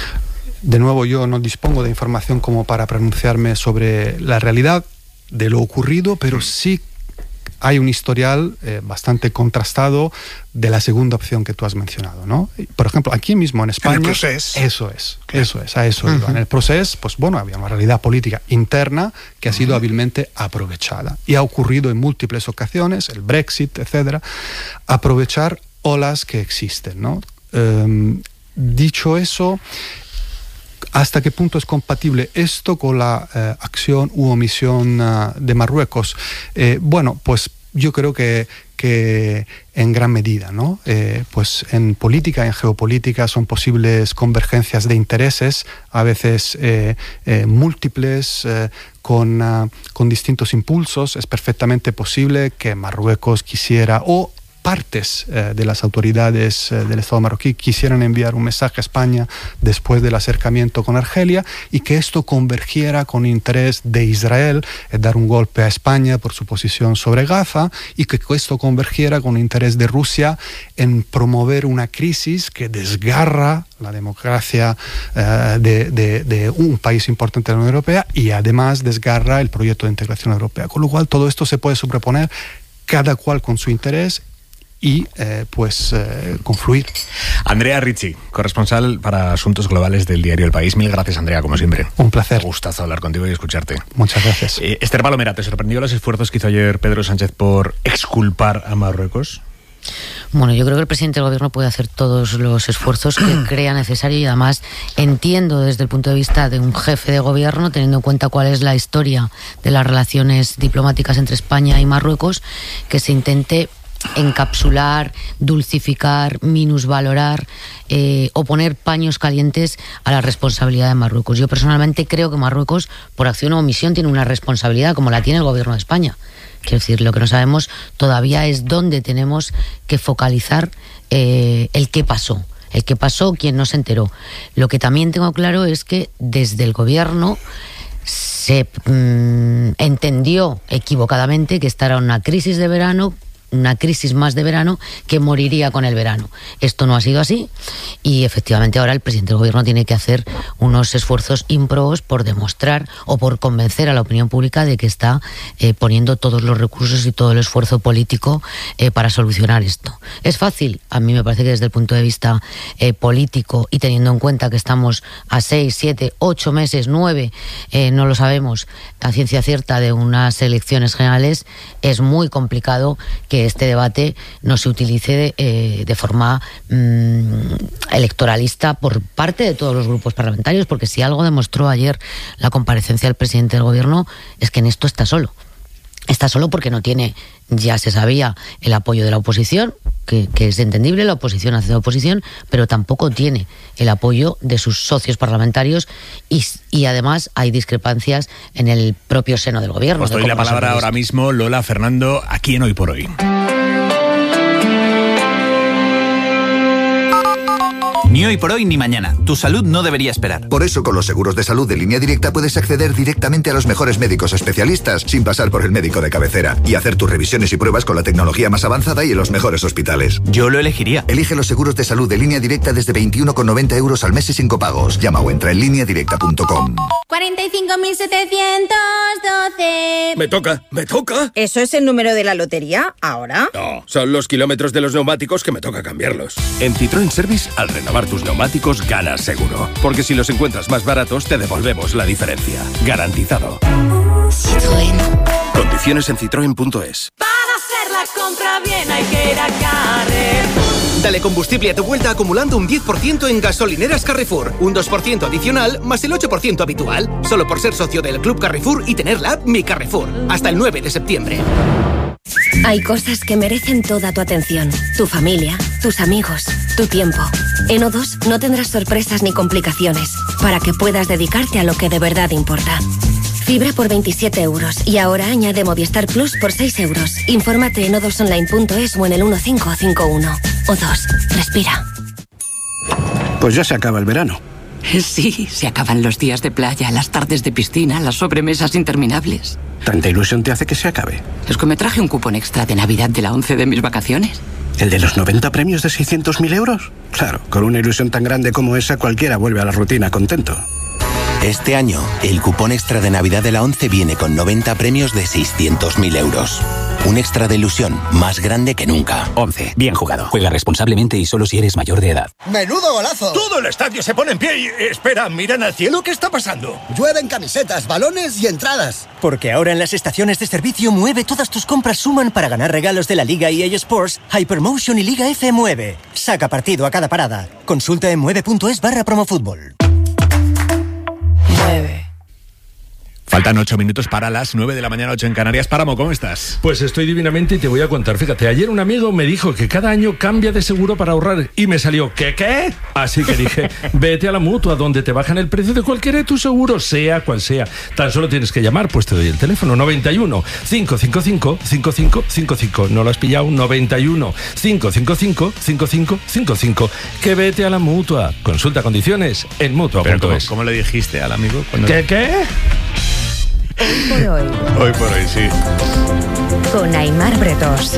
De nuevo, yo no dispongo de información como para pronunciarme sobre la realidad de lo ocurrido, pero sí hay un historial eh, bastante contrastado de la segunda opción que tú has mencionado, ¿no? Por ejemplo, aquí mismo en España... En el Procés. Eso es, claro. eso es, a eso uh-huh. iba. En el Procés, pues bueno, había una realidad política interna que ha sido uh-huh. hábilmente aprovechada. Y ha ocurrido en múltiples ocasiones, el Brexit, etcétera, aprovechar olas que existen, ¿no? Um, dicho eso, ¿hasta qué punto es compatible esto con la eh, acción u omisión uh, de Marruecos? Eh, bueno, pues yo creo que, que en gran medida, ¿no? Eh, pues en política, en geopolítica son posibles convergencias de intereses, a veces eh, eh, múltiples, eh, con, uh, con distintos impulsos. Es perfectamente posible que Marruecos quisiera, o partes eh, de las autoridades eh, del Estado marroquí quisieran enviar un mensaje a España después del acercamiento con Argelia y que esto convergiera con interés de Israel en dar un golpe a España por su posición sobre Gaza y que esto convergiera con interés de Rusia en promover una crisis que desgarra la democracia eh, de, de, de un país importante de la Unión Europea y además desgarra el proyecto de integración europea. Con lo cual todo esto se puede sobreponer, cada cual con su interés, y eh, pues eh, confluir. Andrea Ricci, corresponsal para Asuntos Globales del diario El País. Mil gracias, Andrea, como siempre. Un placer. Un gustazo hablar contigo y escucharte. Muchas gracias. Eh, Esther Palomera, ¿te sorprendió los esfuerzos que hizo ayer Pedro Sánchez por exculpar a Marruecos? Bueno, yo creo que el presidente del gobierno puede hacer todos los esfuerzos que crea necesario y además entiendo desde el punto de vista de un jefe de gobierno, teniendo en cuenta cuál es la historia de las relaciones diplomáticas entre España y Marruecos, que se intente encapsular, dulcificar, minusvalorar eh, o poner paños calientes a la responsabilidad de Marruecos. Yo personalmente creo que Marruecos, por acción o omisión, tiene una responsabilidad como la tiene el gobierno de España. Quiero decir, lo que no sabemos todavía es dónde tenemos que focalizar eh, el qué pasó. El qué pasó, quién no se enteró. Lo que también tengo claro es que desde el gobierno se mmm, entendió equivocadamente que esta era una crisis de verano, una crisis más de verano que moriría con el verano. Esto no ha sido así y efectivamente ahora el presidente del gobierno tiene que hacer unos esfuerzos ímprobos por demostrar o por convencer a la opinión pública de que está eh, poniendo todos los recursos y todo el esfuerzo político eh, para solucionar esto. ¿Es fácil? A mí me parece que desde el punto de vista eh, político y teniendo en cuenta que estamos a seis, siete, ocho meses, nueve, eh, no lo sabemos a ciencia cierta de unas elecciones generales, es muy complicado que este debate no se utilice de, eh, de forma mmm, electoralista por parte de todos los grupos parlamentarios, porque si algo demostró ayer la comparecencia del presidente del gobierno es que en esto está solo. Está solo porque no tiene, ya se sabía, el apoyo de la oposición, que, que es entendible, la oposición hace de oposición, pero tampoco tiene el apoyo de sus socios parlamentarios y, y además hay discrepancias en el propio seno del gobierno. Os doy la palabra ahora mismo, Lola, Fernando, aquí en Hoy por Hoy. Ni hoy por hoy ni mañana. Tu salud no debería esperar. Por eso, con los seguros de salud de Línea Directa puedes acceder directamente a los mejores médicos especialistas sin pasar por el médico de cabecera y hacer tus revisiones y pruebas con la tecnología más avanzada y en los mejores hospitales. Yo lo elegiría. Elige los seguros de salud de Línea Directa desde veintiuno con noventa euros al mes y sin copagos. Llama o entra en línea directa punto com. cuarenta y cinco mil setecientos doce. Me toca, me toca. ¿Eso es el número de la lotería ahora? No, son los kilómetros de los neumáticos que me toca cambiarlos. En Citroën Service, al renovar tus neumáticos, ganas seguro. Porque si los encuentras más baratos, te devolvemos la diferencia. Garantizado. Citroën. Condiciones en citroen punto es. Para hacer la la compra bien hay que ir a Carrefour. Dale combustible a tu vuelta acumulando un diez por ciento en gasolineras Carrefour, un dos por ciento adicional más el ocho por ciento habitual, solo por ser socio del Club Carrefour y tener la app Mi Carrefour, hasta el nueve de septiembre. Hay cosas que merecen toda tu atención. Tu familia, tus amigos, tu tiempo. En O dos no tendrás sorpresas ni complicaciones, para que puedas dedicarte a lo que de verdad importa. Fibra por veintisiete euros y ahora añade Movistar Plus por seis euros. Infórmate en o dos online punto es o en el uno cinco cinco uno. O dos, respira. Pues ya se acaba el verano. Sí, se acaban los días de playa, las tardes de piscina, las sobremesas interminables. ¿Tanta ilusión te hace que se acabe? Es que me traje un cupón extra de Navidad de la once de mis vacaciones. ¿El de los noventa premios de seiscientos mil euros? Claro, con una ilusión tan grande como esa, cualquiera vuelve a la rutina contento. Este año, el cupón extra de Navidad de la once viene con noventa premios de seiscientos mil euros. Un extra de ilusión más grande que nunca. once. Bien jugado. Juega responsablemente y solo si eres mayor de edad. ¡Menudo golazo! Todo el estadio se pone en pie y... Espera, ¿miran al cielo? ¿Qué está pasando? Llueven camisetas, balones y entradas. Porque ahora en las estaciones de servicio Mueve todas tus compras suman para ganar regalos de la Liga E A Sports, Hypermotion y Liga F Mueve. Saca partido a cada parada. Consulta en mueve punto es barra promofutbol. Faltan ocho minutos para las nueve de la mañana, ocho en Canarias. Páramo, ¿cómo estás? Pues estoy divinamente y te voy a contar. Fíjate, ayer un amigo me dijo que cada año cambia de seguro para ahorrar y me salió, ¿qué, qué? Así que dije, vete a la Mutua, donde te bajan el precio de cualquiera de tus seguros, sea cual sea. Tan solo tienes que llamar, pues te doy el teléfono, noventa y uno, cinco cinco cinco, cinco cinco cinco cinco. ¿No lo has pillado? noventa y uno, cinco cinco cinco, cinco cinco cinco cinco. Que vete a la Mutua. Consulta condiciones en mutua punto es. ¿Cómo, ¿Cómo le dijiste al amigo? Cuando... ¿Qué, qué? Hoy por hoy. Hoy por hoy, sí. Con Aimar Bretos.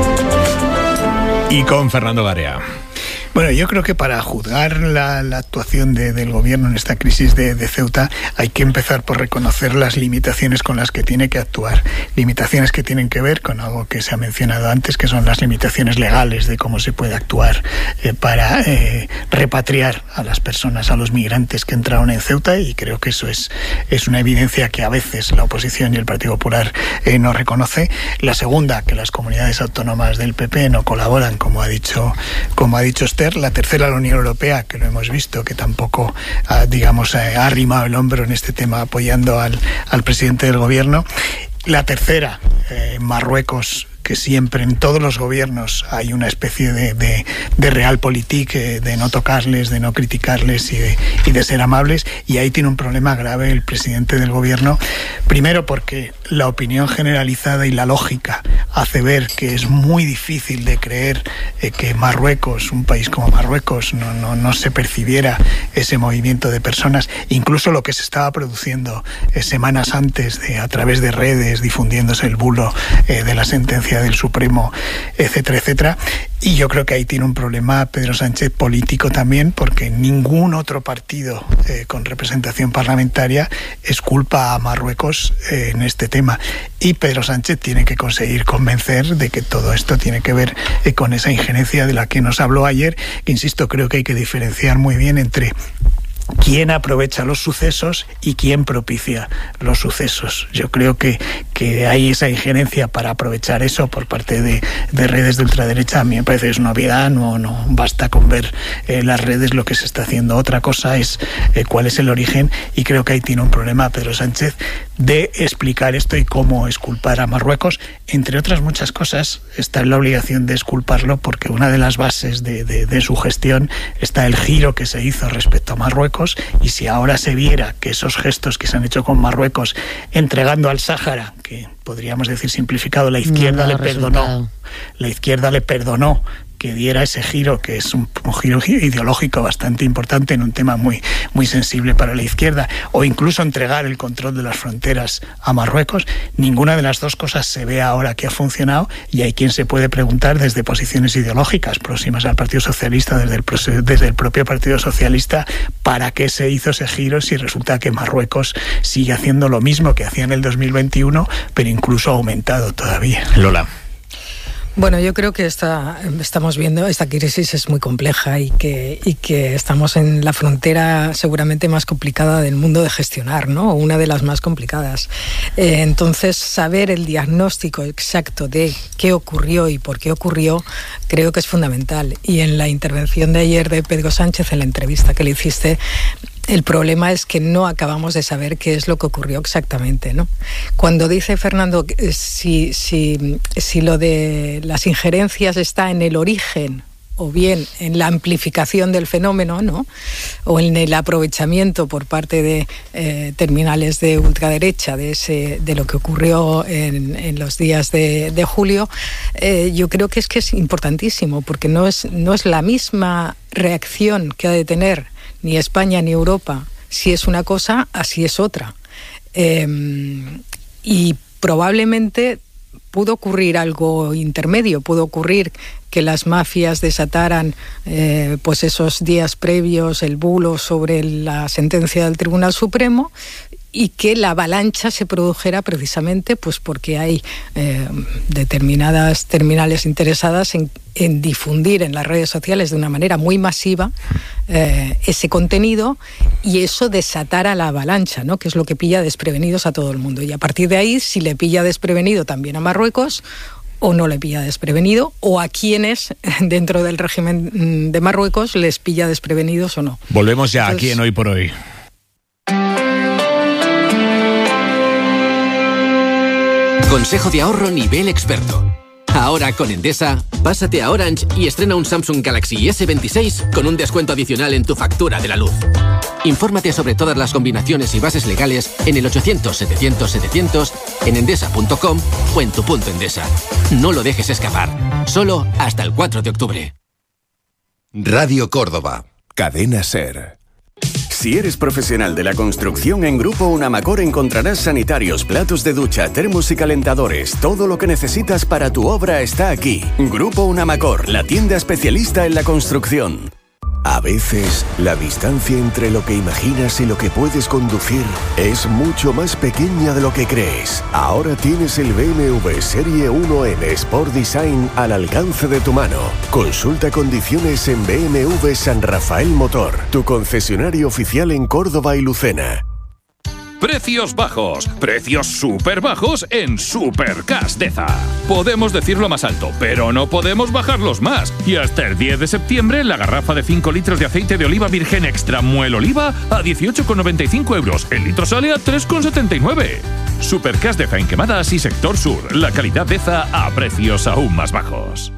Y con Fernando Garea. Bueno, yo creo que para juzgar la, la actuación de, del gobierno en esta crisis de, de Ceuta hay que empezar por reconocer las limitaciones con las que tiene que actuar. Limitaciones que tienen que ver con algo que se ha mencionado antes, que son las limitaciones legales de cómo se puede actuar eh, para eh, repatriar a las personas, a los migrantes que entraron en Ceuta, y creo que eso es, es una evidencia que a veces la oposición y el Partido Popular eh, no reconoce. La segunda, que las comunidades autónomas del P P no colaboran, como ha dicho, como ha dicho Esther. La tercera, la Unión Europea, que lo hemos visto, que tampoco ha, digamos, ha arrimado el hombro en este tema apoyando al, al presidente del gobierno. La tercera, eh, Marruecos, que siempre en todos los gobiernos hay una especie de, de, de realpolitik, eh, de no tocarles, de no criticarles y de, y de ser amables, y ahí tiene un problema grave el presidente del gobierno, primero porque la opinión generalizada y la lógica hace ver que es muy difícil de creer eh, que Marruecos, un país como Marruecos, no, no, no se percibiera ese movimiento de personas, incluso lo que se estaba produciendo eh, semanas antes de, a través de redes, difundiéndose el bulo eh, de la sentencia del Supremo, etcétera, etcétera. Y yo creo que ahí tiene un problema Pedro Sánchez político también, porque ningún otro partido eh, con representación parlamentaria esculpa a Marruecos eh, en este tema. Y Pedro Sánchez tiene que conseguir convencer de que todo esto tiene que ver eh, con esa injerencia de la que nos habló ayer, que insisto, creo que hay que diferenciar muy bien entre quién aprovecha los sucesos y quién propicia los sucesos. Yo creo que, que hay esa injerencia para aprovechar eso por parte de, de redes de ultraderecha. A mí me parece que es una obviedad, no, no basta con ver eh, las redes lo que se está haciendo. Otra cosa es eh, cuál es el origen, y creo que ahí tiene un problema Pedro Sánchez de explicar esto y cómo exculpar a Marruecos. Entre otras muchas cosas, está en la obligación de exculparlo porque una de las bases de, de, de su gestión está el giro que se hizo respecto a Marruecos, y si ahora se viera que esos gestos que se han hecho con Marruecos, entregando al Sáhara, que podríamos decir simplificado, la izquierda no le perdonó, resultado. la izquierda le perdonó que diera ese giro, que es un, un giro ideológico bastante importante en un tema muy, muy sensible para la izquierda, o incluso entregar el control de las fronteras a Marruecos. Ninguna de las dos cosas se ve ahora que ha funcionado, y hay quien se puede preguntar desde posiciones ideológicas próximas al Partido Socialista, desde el, desde el propio Partido Socialista, ¿para qué se hizo ese giro si resulta que Marruecos sigue haciendo lo mismo que hacía en el dos mil veintiuno, pero incluso ha aumentado todavía? Lola. Bueno, yo creo que esta, estamos viendo, esta crisis es muy compleja y que, y que estamos en la frontera seguramente más complicada del mundo de gestionar, ¿no? Una de las más complicadas. Eh, entonces, saber el diagnóstico exacto de qué ocurrió y por qué ocurrió, creo que es fundamental. Y en la intervención de ayer de Pedro Sánchez, en la entrevista que le hiciste, el problema es que no acabamos de saber qué es lo que ocurrió exactamente, ¿no? Cuando dice Fernando si, si, si lo de las injerencias está en el origen o bien en la amplificación del fenómeno, ¿no? O en el aprovechamiento por parte de eh, terminales de ultraderecha de, ese, de lo que ocurrió en, en los días de, de julio, eh, yo creo que es que es importantísimo, porque no es, no es la misma reacción que ha de tener ni España ni Europa. Si es una cosa, así es otra. Eh, y probablemente pudo ocurrir algo intermedio, pudo ocurrir que las mafias desataran eh, pues esos días previos el bulo sobre la sentencia del Tribunal Supremo y que la avalancha se produjera precisamente pues porque hay eh, determinadas terminales interesadas en, en difundir en las redes sociales de una manera muy masiva eh, ese contenido, y eso desatara la avalancha, ¿no? Que es lo que pilla desprevenidos a todo el mundo. Y a partir de ahí, si le pilla desprevenido también a Marruecos, o no le pilla desprevenido, o a quienes dentro del régimen de Marruecos les pilla desprevenidos o no. Volvemos ya Entonces, aquí en Hoy por Hoy. Consejo de ahorro nivel experto. Ahora con Endesa, pásate a Orange y estrena un Samsung Galaxy ese veintiséis con un descuento adicional en tu factura de la luz. Infórmate sobre todas las combinaciones y bases legales en el ochocientos setecientos setecientos, en endesa punto com o en tu punto Endesa. No lo dejes escapar. Solo hasta el cuatro de octubre. Radio Córdoba. Cadena SER. Si eres profesional de la construcción, en Grupo Unamacor encontrarás sanitarios, platos de ducha, termos y calentadores. Todo lo que necesitas para tu obra está aquí. Grupo Unamacor, la tienda especialista en la construcción. A veces, la distancia entre lo que imaginas y lo que puedes conducir es mucho más pequeña de lo que crees. Ahora tienes el B M W Serie uno N Sport Design al alcance de tu mano. Consulta condiciones en B M W San Rafael Motor, tu concesionario oficial en Córdoba y Lucena. Precios bajos, precios súper bajos en Supercash Deza. Podemos decirlo más alto, pero no podemos bajarlos más. Y hasta el diez de septiembre, la garrafa de cinco litros de aceite de oliva virgen extra Muel Oliva a dieciocho con noventa y cinco euros. El litro sale a tres con setenta y nueve. Supercash Deza en Quemadas y Sector Sur. La calidad Deza a precios aún más bajos.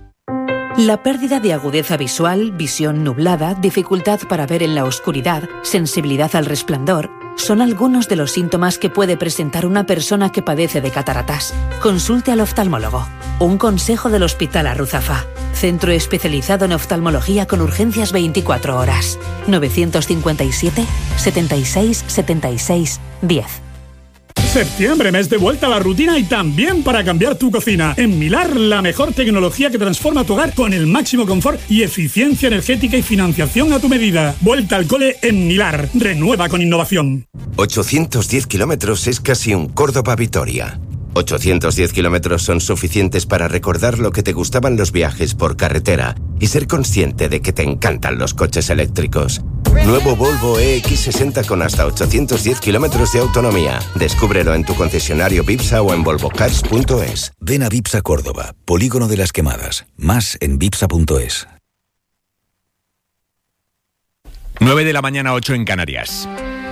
La pérdida de agudeza visual, visión nublada, dificultad para ver en la oscuridad, sensibilidad al resplandor, son algunos de los síntomas que puede presentar una persona que padece de cataratas. Consulte al oftalmólogo. Un consejo del Hospital Arruzafa. Centro especializado en oftalmología con urgencias veinticuatro horas. novecientos cincuenta y siete, setenta y seis, setenta y seis, diez. Septiembre, mes de vuelta a la rutina y también para cambiar tu cocina. En Milar, la mejor tecnología que transforma tu hogar con el máximo confort y eficiencia energética y financiación a tu medida. Vuelta al cole en Milar. Renueva con innovación. ochocientos diez kilómetros es casi un Córdoba-Vitoria. ochocientos diez kilómetros son suficientes para recordar lo que te gustaban los viajes por carretera y ser consciente de que te encantan los coches eléctricos. Nuevo Volvo E X sesenta con hasta ochocientos diez kilómetros de autonomía. Descúbrelo en tu concesionario Vipsa o en volvo cars punto es. Ven a Vipsa Córdoba, Polígono de las Quemadas. Más en vipsa punto es. nueve de la mañana, ocho en Canarias.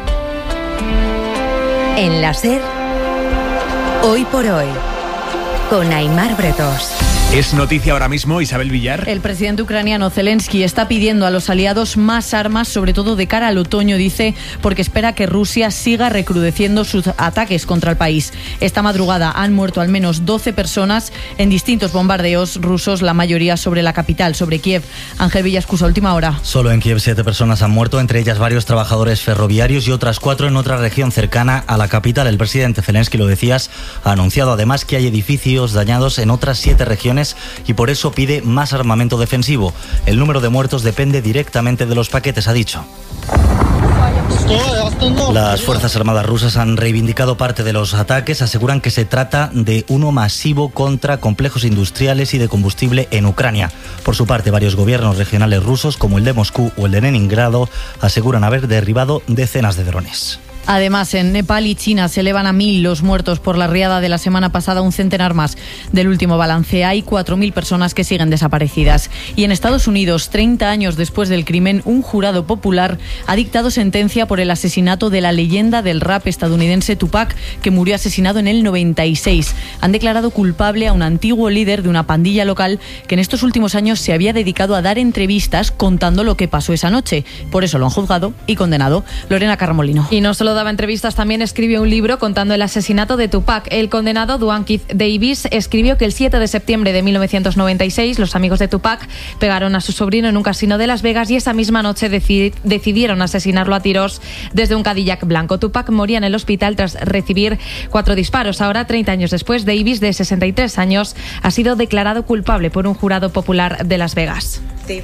En la SER, Hoy por Hoy, con Aimar Bretos. Es noticia ahora mismo, Isabel Villar. El presidente ucraniano Zelensky está pidiendo a los aliados más armas, sobre todo de cara al otoño, dice, porque espera que Rusia siga recrudeciendo sus ataques contra el país. Esta madrugada han muerto al menos doce personas en distintos bombardeos rusos, la mayoría sobre la capital, sobre Kiev. Ángel Villascusa, última hora. Solo en Kiev siete personas han muerto, entre ellas varios trabajadores ferroviarios y otras cuatro en otra región cercana a la capital. El presidente Zelensky, lo decías, ha anunciado además que hay edificios dañados en otras siete regiones y por eso pide más armamento defensivo. El número de muertos depende directamente de los paquetes, ha dicho. Las Fuerzas Armadas rusas han reivindicado parte de los ataques, aseguran que se trata de uno masivo contra complejos industriales y de combustible en Ucrania. Por su parte, varios gobiernos regionales rusos, como el de Moscú o el de Leningrado, aseguran haber derribado decenas de drones. Además, en Nepal y China se elevan a mil los muertos por la riada de la semana pasada, un centenar más del último balance. Hay cuatro mil personas que siguen desaparecidas. Y en Estados Unidos, treinta años después del crimen, un jurado popular ha dictado sentencia por el asesinato de la leyenda del rap estadounidense Tupac, que murió asesinado en el noventa y seis. Han declarado culpable a un antiguo líder de una pandilla local que en estos últimos años se había dedicado a dar entrevistas contando lo que pasó esa noche. Por eso lo han juzgado y condenado. Lorena Carmolino. Y no solo daba entrevistas, también escribió un libro contando el asesinato de Tupac. El condenado Duane Keith Davis escribió que el siete de septiembre de mil novecientos noventa y seis los amigos de Tupac pegaron a su sobrino en un casino de Las Vegas y esa misma noche deci- decidieron asesinarlo a tiros desde un Cadillac blanco. Tupac moría en el hospital tras recibir cuatro disparos. Ahora, treinta años después, Davis, de sesenta y tres años, ha sido declarado culpable por un jurado popular de Las Vegas.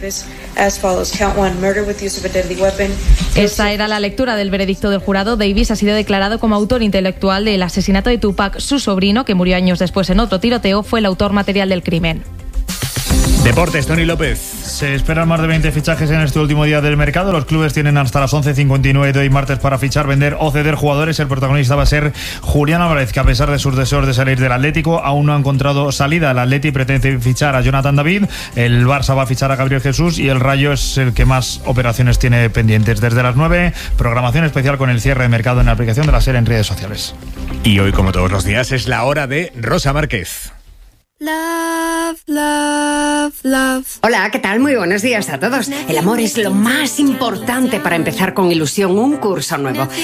Esta era la lectura del veredicto del jurado. Davis ha sido declarado como autor intelectual del asesinato de Tupac. Su sobrino, que murió años después en otro tiroteo, fue el autor material del crimen. Deportes, Tony López. Se esperan más de veinte fichajes en este último día del mercado. Los clubes tienen hasta las once cincuenta y nueve de hoy martes para fichar, vender o ceder jugadores. El protagonista va a ser Julián Álvarez, que a pesar de sus deseos de salir del Atlético, aún no ha encontrado salida. El Atleti pretende fichar a Jonathan David, el Barça va a fichar a Gabriel Jesús y el Rayo es el que más operaciones tiene pendientes. Desde las nueve, programación especial con el cierre de mercado en la aplicación de la SER en redes sociales. Y hoy, como todos los días, es la hora de Rosa Márquez. Love, love, love. Hola, ¿qué tal? Muy buenos días a todos. El amor es lo más importante para empezar con ilusión un curso nuevo.